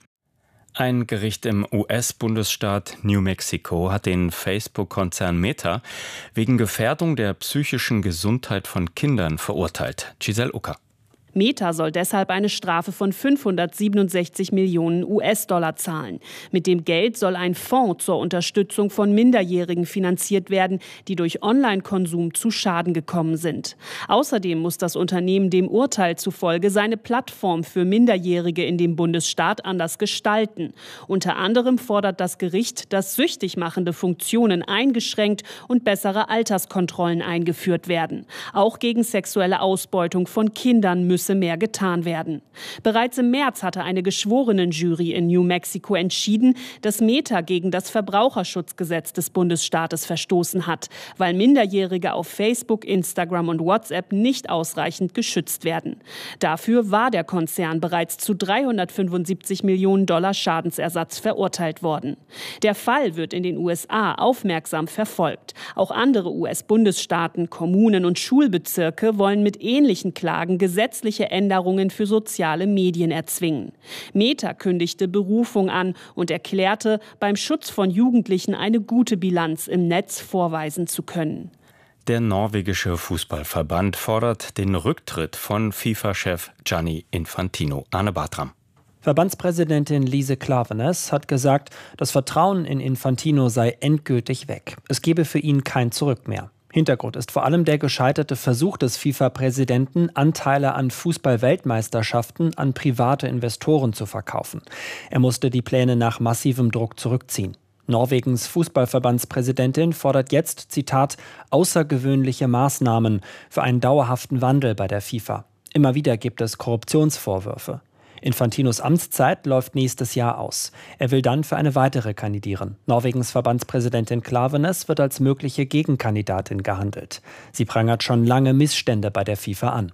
Ein Gericht im U S-Bundesstaat New Mexico hat den Facebook-Konzern Meta wegen Gefährdung der psychischen Gesundheit von Kindern verurteilt. Giselle Ucker. Meta soll deshalb eine Strafe von fünfhundertsiebenundsechzig Millionen U S-Dollar zahlen. Mit dem Geld soll ein Fonds zur Unterstützung von Minderjährigen finanziert werden, die durch Online-Konsum zu Schaden gekommen sind. Außerdem muss das Unternehmen dem Urteil zufolge seine Plattform für Minderjährige in dem Bundesstaat anders gestalten. Unter anderem fordert das Gericht, dass süchtig machende Funktionen eingeschränkt und bessere Alterskontrollen eingeführt werden. Auch gegen sexuelle Ausbeutung von Kindern müssen mehr getan werden. Bereits im März hatte eine Geschworenenjury in New Mexico entschieden, dass Meta gegen das Verbraucherschutzgesetz des Bundesstaates verstoßen hat, weil Minderjährige auf Facebook, Instagram und WhatsApp nicht ausreichend geschützt werden. Dafür war der Konzern bereits zu dreihundertfünfundsiebzig Millionen Dollar Schadensersatz verurteilt worden. Der Fall wird in den U S A aufmerksam verfolgt. Auch andere U S-Bundesstaaten, Kommunen und Schulbezirke wollen mit ähnlichen Klagen gesetzliche rechtliche Änderungen für soziale Medien erzwingen. Meta kündigte Berufung an und erklärte, beim Schutz von Jugendlichen eine gute Bilanz im Netz vorweisen zu können. Der norwegische Fußballverband fordert den Rücktritt von FIFA-Chef Gianni Infantino. Arne Bartram. Verbandspräsidentin Lise Klaveness hat gesagt, das Vertrauen in Infantino sei endgültig weg. Es gebe für ihn kein Zurück mehr. Hintergrund ist vor allem der gescheiterte Versuch des FIFA-Präsidenten, Anteile an Fußball-Weltmeisterschaften an private Investoren zu verkaufen. Er musste die Pläne nach massivem Druck zurückziehen. Norwegens Fußballverbandspräsidentin fordert jetzt, Zitat, außergewöhnliche Maßnahmen für einen dauerhaften Wandel bei der FIFA. Immer wieder gibt es Korruptionsvorwürfe. Infantinos Amtszeit läuft nächstes Jahr aus. Er will dann für eine weitere kandidieren. Norwegens Verbandspräsidentin Klaveness wird als mögliche Gegenkandidatin gehandelt. Sie prangert schon lange Missstände bei der FIFA an.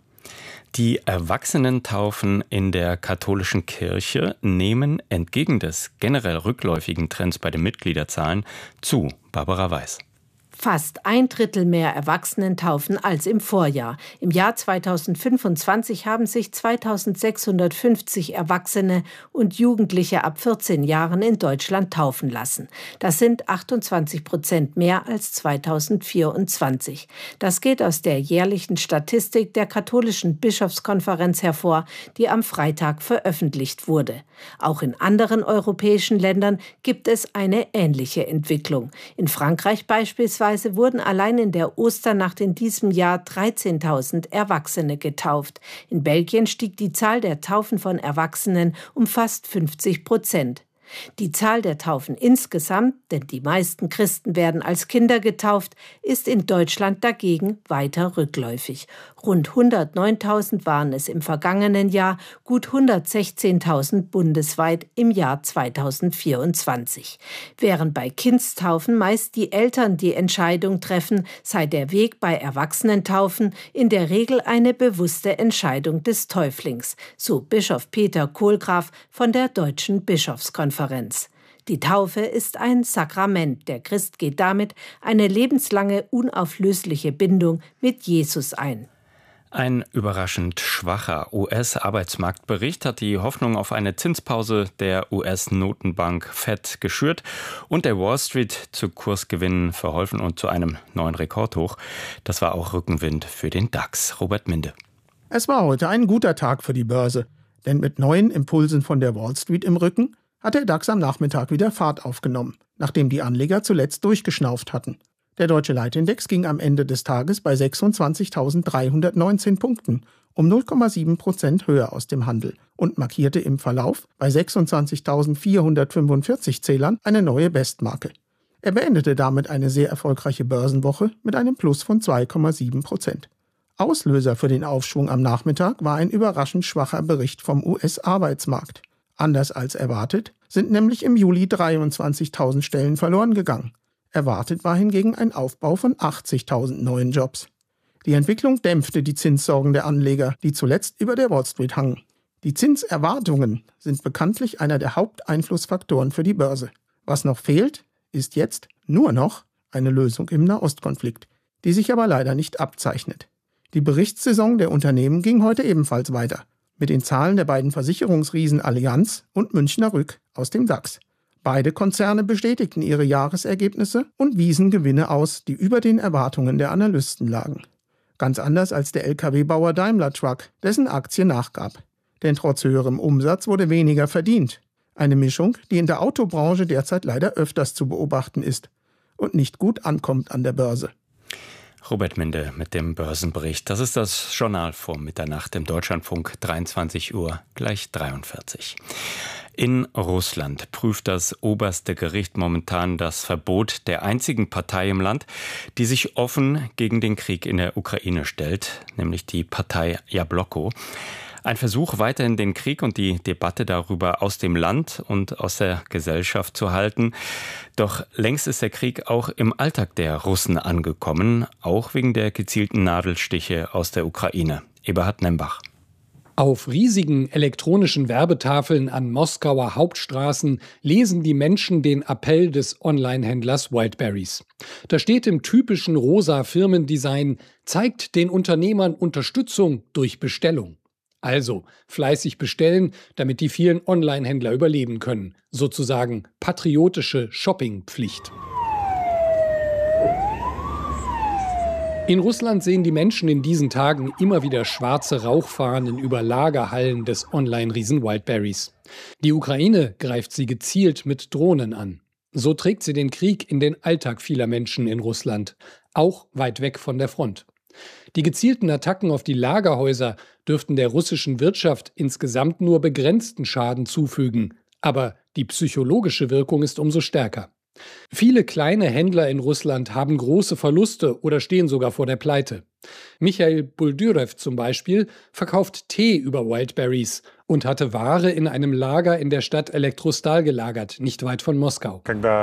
Die Erwachsenentaufen in der katholischen Kirche nehmen entgegen des generell rückläufigen Trends bei den Mitgliederzahlen zu. Barbara Weiß. Fast ein Drittel mehr Erwachsenentaufen als im Vorjahr. Im Jahr zweitausendfünfundzwanzig haben sich zweitausendsechshundertfünfzig Erwachsene und Jugendliche ab vierzehn Jahren in Deutschland taufen lassen. Das sind achtundzwanzig Prozent mehr als zweitausendvierundzwanzig. Das geht aus der jährlichen Statistik der Katholischen Bischofskonferenz hervor, die am Freitag veröffentlicht wurde. Auch in anderen europäischen Ländern gibt es eine ähnliche Entwicklung. In Frankreich beispielsweise wurden allein in der Osternacht in diesem Jahr dreizehntausend Erwachsene getauft. In Belgien stieg die Zahl der Taufen von Erwachsenen um fast fünfzig Prozent. Die Zahl der Taufen insgesamt, denn die meisten Christen werden als Kinder getauft, ist in Deutschland dagegen weiter rückläufig. Rund hundertneuntausend waren es im vergangenen Jahr, gut hundertsechzehntausend bundesweit im Jahr zweitausendvierundzwanzig. Während bei Kindstaufen meist die Eltern die Entscheidung treffen, sei der Weg bei Erwachsenentaufen in der Regel eine bewusste Entscheidung des Täuflings, so Bischof Peter Kohlgraf von der Deutschen Bischofskonferenz. Die Taufe ist ein Sakrament. Der Christ geht damit eine lebenslange, unauflösliche Bindung mit Jesus ein. Ein überraschend schwacher U S-Arbeitsmarktbericht hat die Hoffnung auf eine Zinspause der U S-Notenbank Fed geschürt und der Wall Street zu Kursgewinnen verholfen und zu einem neuen Rekordhoch. Das war auch Rückenwind für den DAX. Robert Minde. Es war heute ein guter Tag für die Börse, denn mit neuen Impulsen von der Wall Street im Rücken hat der DAX am Nachmittag wieder Fahrt aufgenommen, nachdem die Anleger zuletzt durchgeschnauft hatten. Der deutsche Leitindex ging am Ende des Tages bei sechsundzwanzigtausenddreihundertneunzehn Punkten, um null Komma sieben Prozent höher aus dem Handel und markierte im Verlauf bei sechsundzwanzigtausendvierhundertfünfundvierzig Zählern eine neue Bestmarke. Er beendete damit eine sehr erfolgreiche Börsenwoche mit einem Plus von zwei Komma sieben Prozent. Auslöser für den Aufschwung am Nachmittag war ein überraschend schwacher Bericht vom U S-Arbeitsmarkt. Anders als erwartet sind nämlich im Juli dreiundzwanzigtausend Stellen verloren gegangen. Erwartet war hingegen ein Aufbau von achtzigtausend neuen Jobs. Die Entwicklung dämpfte die Zinssorgen der Anleger, die zuletzt über der Wall Street hangen. Die Zinserwartungen sind bekanntlich einer der Haupteinflussfaktoren für die Börse. Was noch fehlt, ist jetzt nur noch eine Lösung im Nahostkonflikt, die sich aber leider nicht abzeichnet. Die Berichtssaison der Unternehmen ging heute ebenfalls weiter, mit den Zahlen der beiden Versicherungsriesen Allianz und Münchner Rück aus dem DAX. Beide Konzerne bestätigten ihre Jahresergebnisse und wiesen Gewinne aus, die über den Erwartungen der Analysten lagen. Ganz anders als der L K W-Bauer Daimler Truck, dessen Aktie nachgab. Denn trotz höherem Umsatz wurde weniger verdient. Eine Mischung, die in der Autobranche derzeit leider öfters zu beobachten ist und nicht gut ankommt an der Börse. Robert Minde mit dem Börsenbericht. Das ist das Journal vor Mitternacht im Deutschlandfunk, dreiundzwanzig Uhr gleich dreiundvierzig. In Russland prüft das oberste Gericht momentan das Verbot der einzigen Partei im Land, die sich offen gegen den Krieg in der Ukraine stellt, nämlich die Partei Jabloko. Ein Versuch, weiterhin den Krieg und die Debatte darüber aus dem Land und aus der Gesellschaft zu halten. Doch längst ist der Krieg auch im Alltag der Russen angekommen, auch wegen der gezielten Nadelstiche aus der Ukraine. Eberhard Nembach. Auf riesigen elektronischen Werbetafeln an Moskauer Hauptstraßen lesen die Menschen den Appell des Onlinehändlers Wildberries. Da steht im typischen rosa Firmendesign: zeigt den Unternehmern Unterstützung durch Bestellung. Also fleißig bestellen, damit die vielen Online-Händler überleben können. Sozusagen patriotische Shoppingpflicht. In Russland sehen die Menschen in diesen Tagen immer wieder schwarze Rauchfahnen über Lagerhallen des Online-Riesen Wildberries. Die Ukraine greift sie gezielt mit Drohnen an. So trägt sie den Krieg in den Alltag vieler Menschen in Russland, auch weit weg von der Front. Die gezielten Attacken auf die Lagerhäuser dürften der russischen Wirtschaft insgesamt nur begrenzten Schaden zufügen, aber die psychologische Wirkung ist umso stärker. Viele kleine Händler in Russland haben große Verluste oder stehen sogar vor der Pleite. Michail Buldyrev zum Beispiel verkauft Tee über Wildberries und hatte Ware in einem Lager in der Stadt Elektrostal gelagert, nicht weit von Moskau.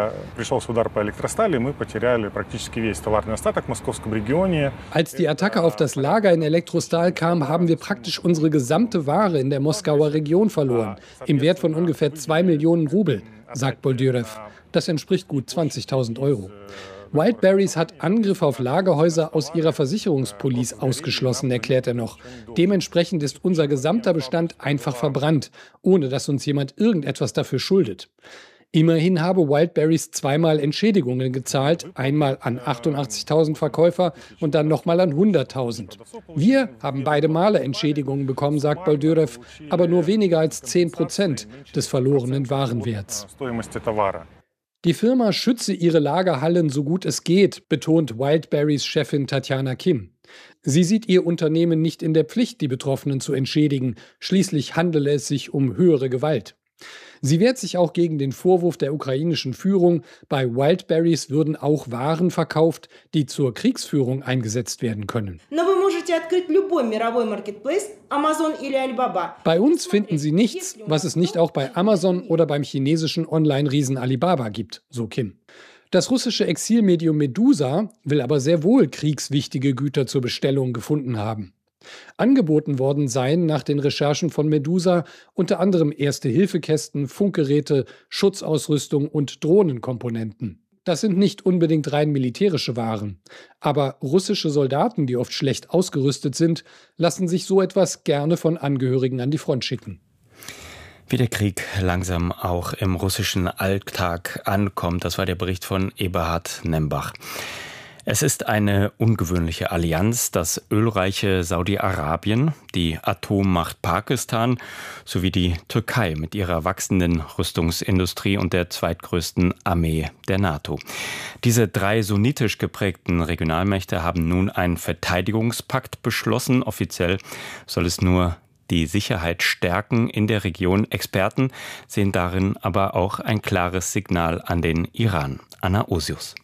Als die Attacke auf das Lager in Elektrostal kam, haben wir praktisch unsere gesamte Ware in der Moskauer Region verloren, im Wert von ungefähr zwei Millionen Rubel, sagt Buldyrev. Das entspricht gut zwanzigtausend Euro. Wildberries hat Angriffe auf Lagerhäuser aus ihrer Versicherungspolice ausgeschlossen, erklärt er noch. Dementsprechend ist unser gesamter Bestand einfach verbrannt, ohne dass uns jemand irgendetwas dafür schuldet. Immerhin habe Wildberries zweimal Entschädigungen gezahlt, einmal an achtundachtzigtausend Verkäufer und dann nochmal an hunderttausend. Wir haben beide Male Entschädigungen bekommen, sagt Buldyrev, aber nur weniger als zehn Prozent des verlorenen Warenwerts. Die Firma schütze ihre Lagerhallen so gut es geht, betont Wildberries Chefin Tatjana Kim. Sie sieht ihr Unternehmen nicht in der Pflicht, die Betroffenen zu entschädigen. Schließlich handele es sich um höhere Gewalt. Sie wehrt sich auch gegen den Vorwurf der ukrainischen Führung, bei Wildberries würden auch Waren verkauft, die zur Kriegsführung eingesetzt werden können. Bei uns finden Sie nichts, was es nicht auch bei Amazon oder beim chinesischen Online-Riesen Alibaba gibt, so Kim. Das russische Exilmedium Medusa will aber sehr wohl kriegswichtige Güter zur Bestellung gefunden haben. Angeboten worden seien nach den Recherchen von Medusa unter anderem Erste-Hilfe-Kästen, Funkgeräte, Schutzausrüstung und Drohnenkomponenten. Das sind nicht unbedingt rein militärische Waren. Aber russische Soldaten, die oft schlecht ausgerüstet sind, lassen sich so etwas gerne von Angehörigen an die Front schicken. Wie der Krieg langsam auch im russischen Alltag ankommt, das war der Bericht von Eberhard Nembach. Es ist eine ungewöhnliche Allianz, das ölreiche Saudi-Arabien, die Atommacht Pakistan sowie die Türkei mit ihrer wachsenden Rüstungsindustrie und der zweitgrößten Armee der NATO. Diese drei sunnitisch geprägten Regionalmächte haben nun einen Verteidigungspakt beschlossen. Offiziell soll es nur die Sicherheit stärken in der Region. Experten sehen darin aber auch ein klares Signal an den Iran. Anna Osius.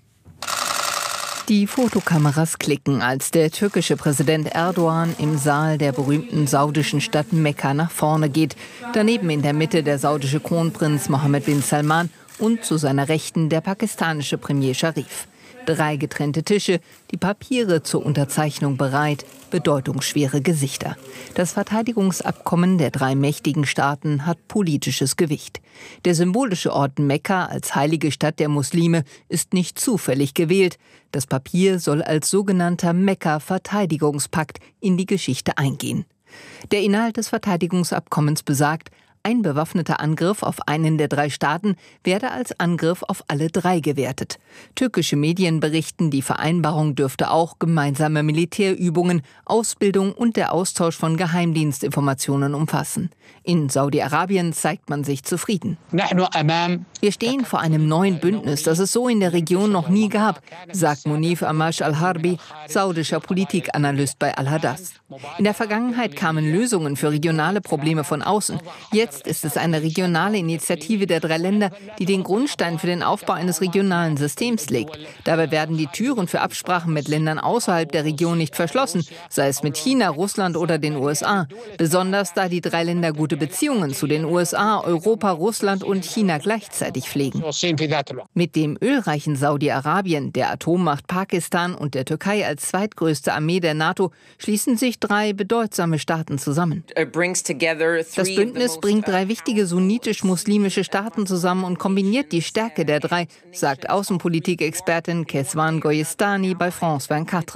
Die Fotokameras klicken, als der türkische Präsident Erdogan im Saal der berühmten saudischen Stadt Mekka nach vorne geht. Daneben in der Mitte der saudische Kronprinz Mohammed bin Salman und zu seiner Rechten der pakistanische Premier Sharif. Drei getrennte Tische, die Papiere zur Unterzeichnung bereit, bedeutungsschwere Gesichter. Das Verteidigungsabkommen der drei mächtigen Staaten hat politisches Gewicht. Der symbolische Ort Mekka als heilige Stadt der Muslime ist nicht zufällig gewählt. Das Papier soll als sogenannter Mekka-Verteidigungspakt in die Geschichte eingehen. Der Inhalt des Verteidigungsabkommens besagt, ein bewaffneter Angriff auf einen der drei Staaten werde als Angriff auf alle drei gewertet. Türkische Medien berichten, die Vereinbarung dürfte auch gemeinsame Militärübungen, Ausbildung und der Austausch von Geheimdienstinformationen umfassen. In Saudi-Arabien zeigt man sich zufrieden. Wir stehen vor einem neuen Bündnis, das es so in der Region noch nie gab, sagt Munif Amash al-Harbi, saudischer Politikanalyst bei Al-Hadas. In der Vergangenheit kamen Lösungen für regionale Probleme von außen. Jetzt ist es eine regionale Initiative der drei Länder, die den Grundstein für den Aufbau eines regionalen Systems legt. Dabei werden die Türen für Absprachen mit Ländern außerhalb der Region nicht verschlossen, sei es mit China, Russland oder den U S A. Besonders da die drei Länder gute Beziehungen zu den U S A, Europa, Russland und China gleichzeitig pflegen. Mit dem ölreichen Saudi-Arabien, der Atommacht Pakistan und der Türkei als zweitgrößte Armee der NATO schließen sich drei bedeutsame Staaten zusammen. Das Bündnis bringt drei wichtige sunnitisch-muslimische Staaten zusammen und kombiniert die Stärke der drei, sagt Außenpolitikexpertin Kezban Goyestani bei France vierundzwanzig.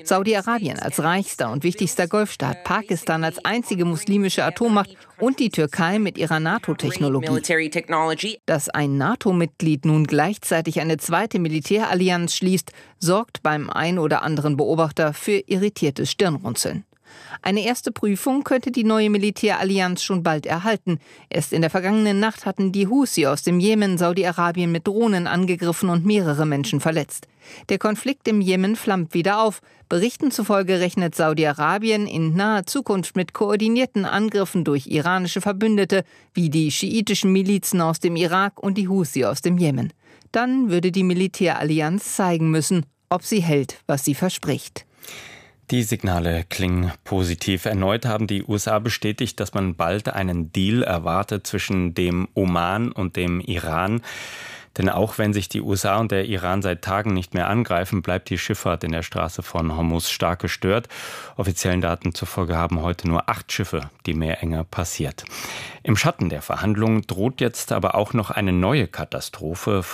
Saudi-Arabien als reichster und wichtigster Golfstaat, Pakistan als einzige muslimische Atommacht und die Türkei mit ihrer NATO-Technologie. Dass ein NATO-Mitglied nun gleichzeitig eine zweite Militärallianz schließt, sorgt beim ein oder anderen Beobachter für irritiertes Stirnrunzeln. Eine erste Prüfung könnte die neue Militärallianz schon bald erhalten. Erst in der vergangenen Nacht hatten die Husi aus dem Jemen Saudi-Arabien mit Drohnen angegriffen und mehrere Menschen verletzt. Der Konflikt im Jemen flammt wieder auf. Berichten zufolge rechnet Saudi-Arabien in naher Zukunft mit koordinierten Angriffen durch iranische Verbündete, wie die schiitischen Milizen aus dem Irak und die Husi aus dem Jemen. Dann würde die Militärallianz zeigen müssen, ob sie hält, was sie verspricht. Die Signale klingen positiv. Erneut haben die U S A bestätigt, dass man bald einen Deal erwartet zwischen dem Oman und dem Iran. Denn auch wenn sich die U S A und der Iran seit Tagen nicht mehr angreifen, bleibt die Schifffahrt in der Straße von Hormuz stark gestört. Offiziellen Daten zufolge haben heute nur acht Schiffe die Meerenge passiert. Im Schatten der Verhandlungen droht jetzt aber auch noch eine neue Katastrophe.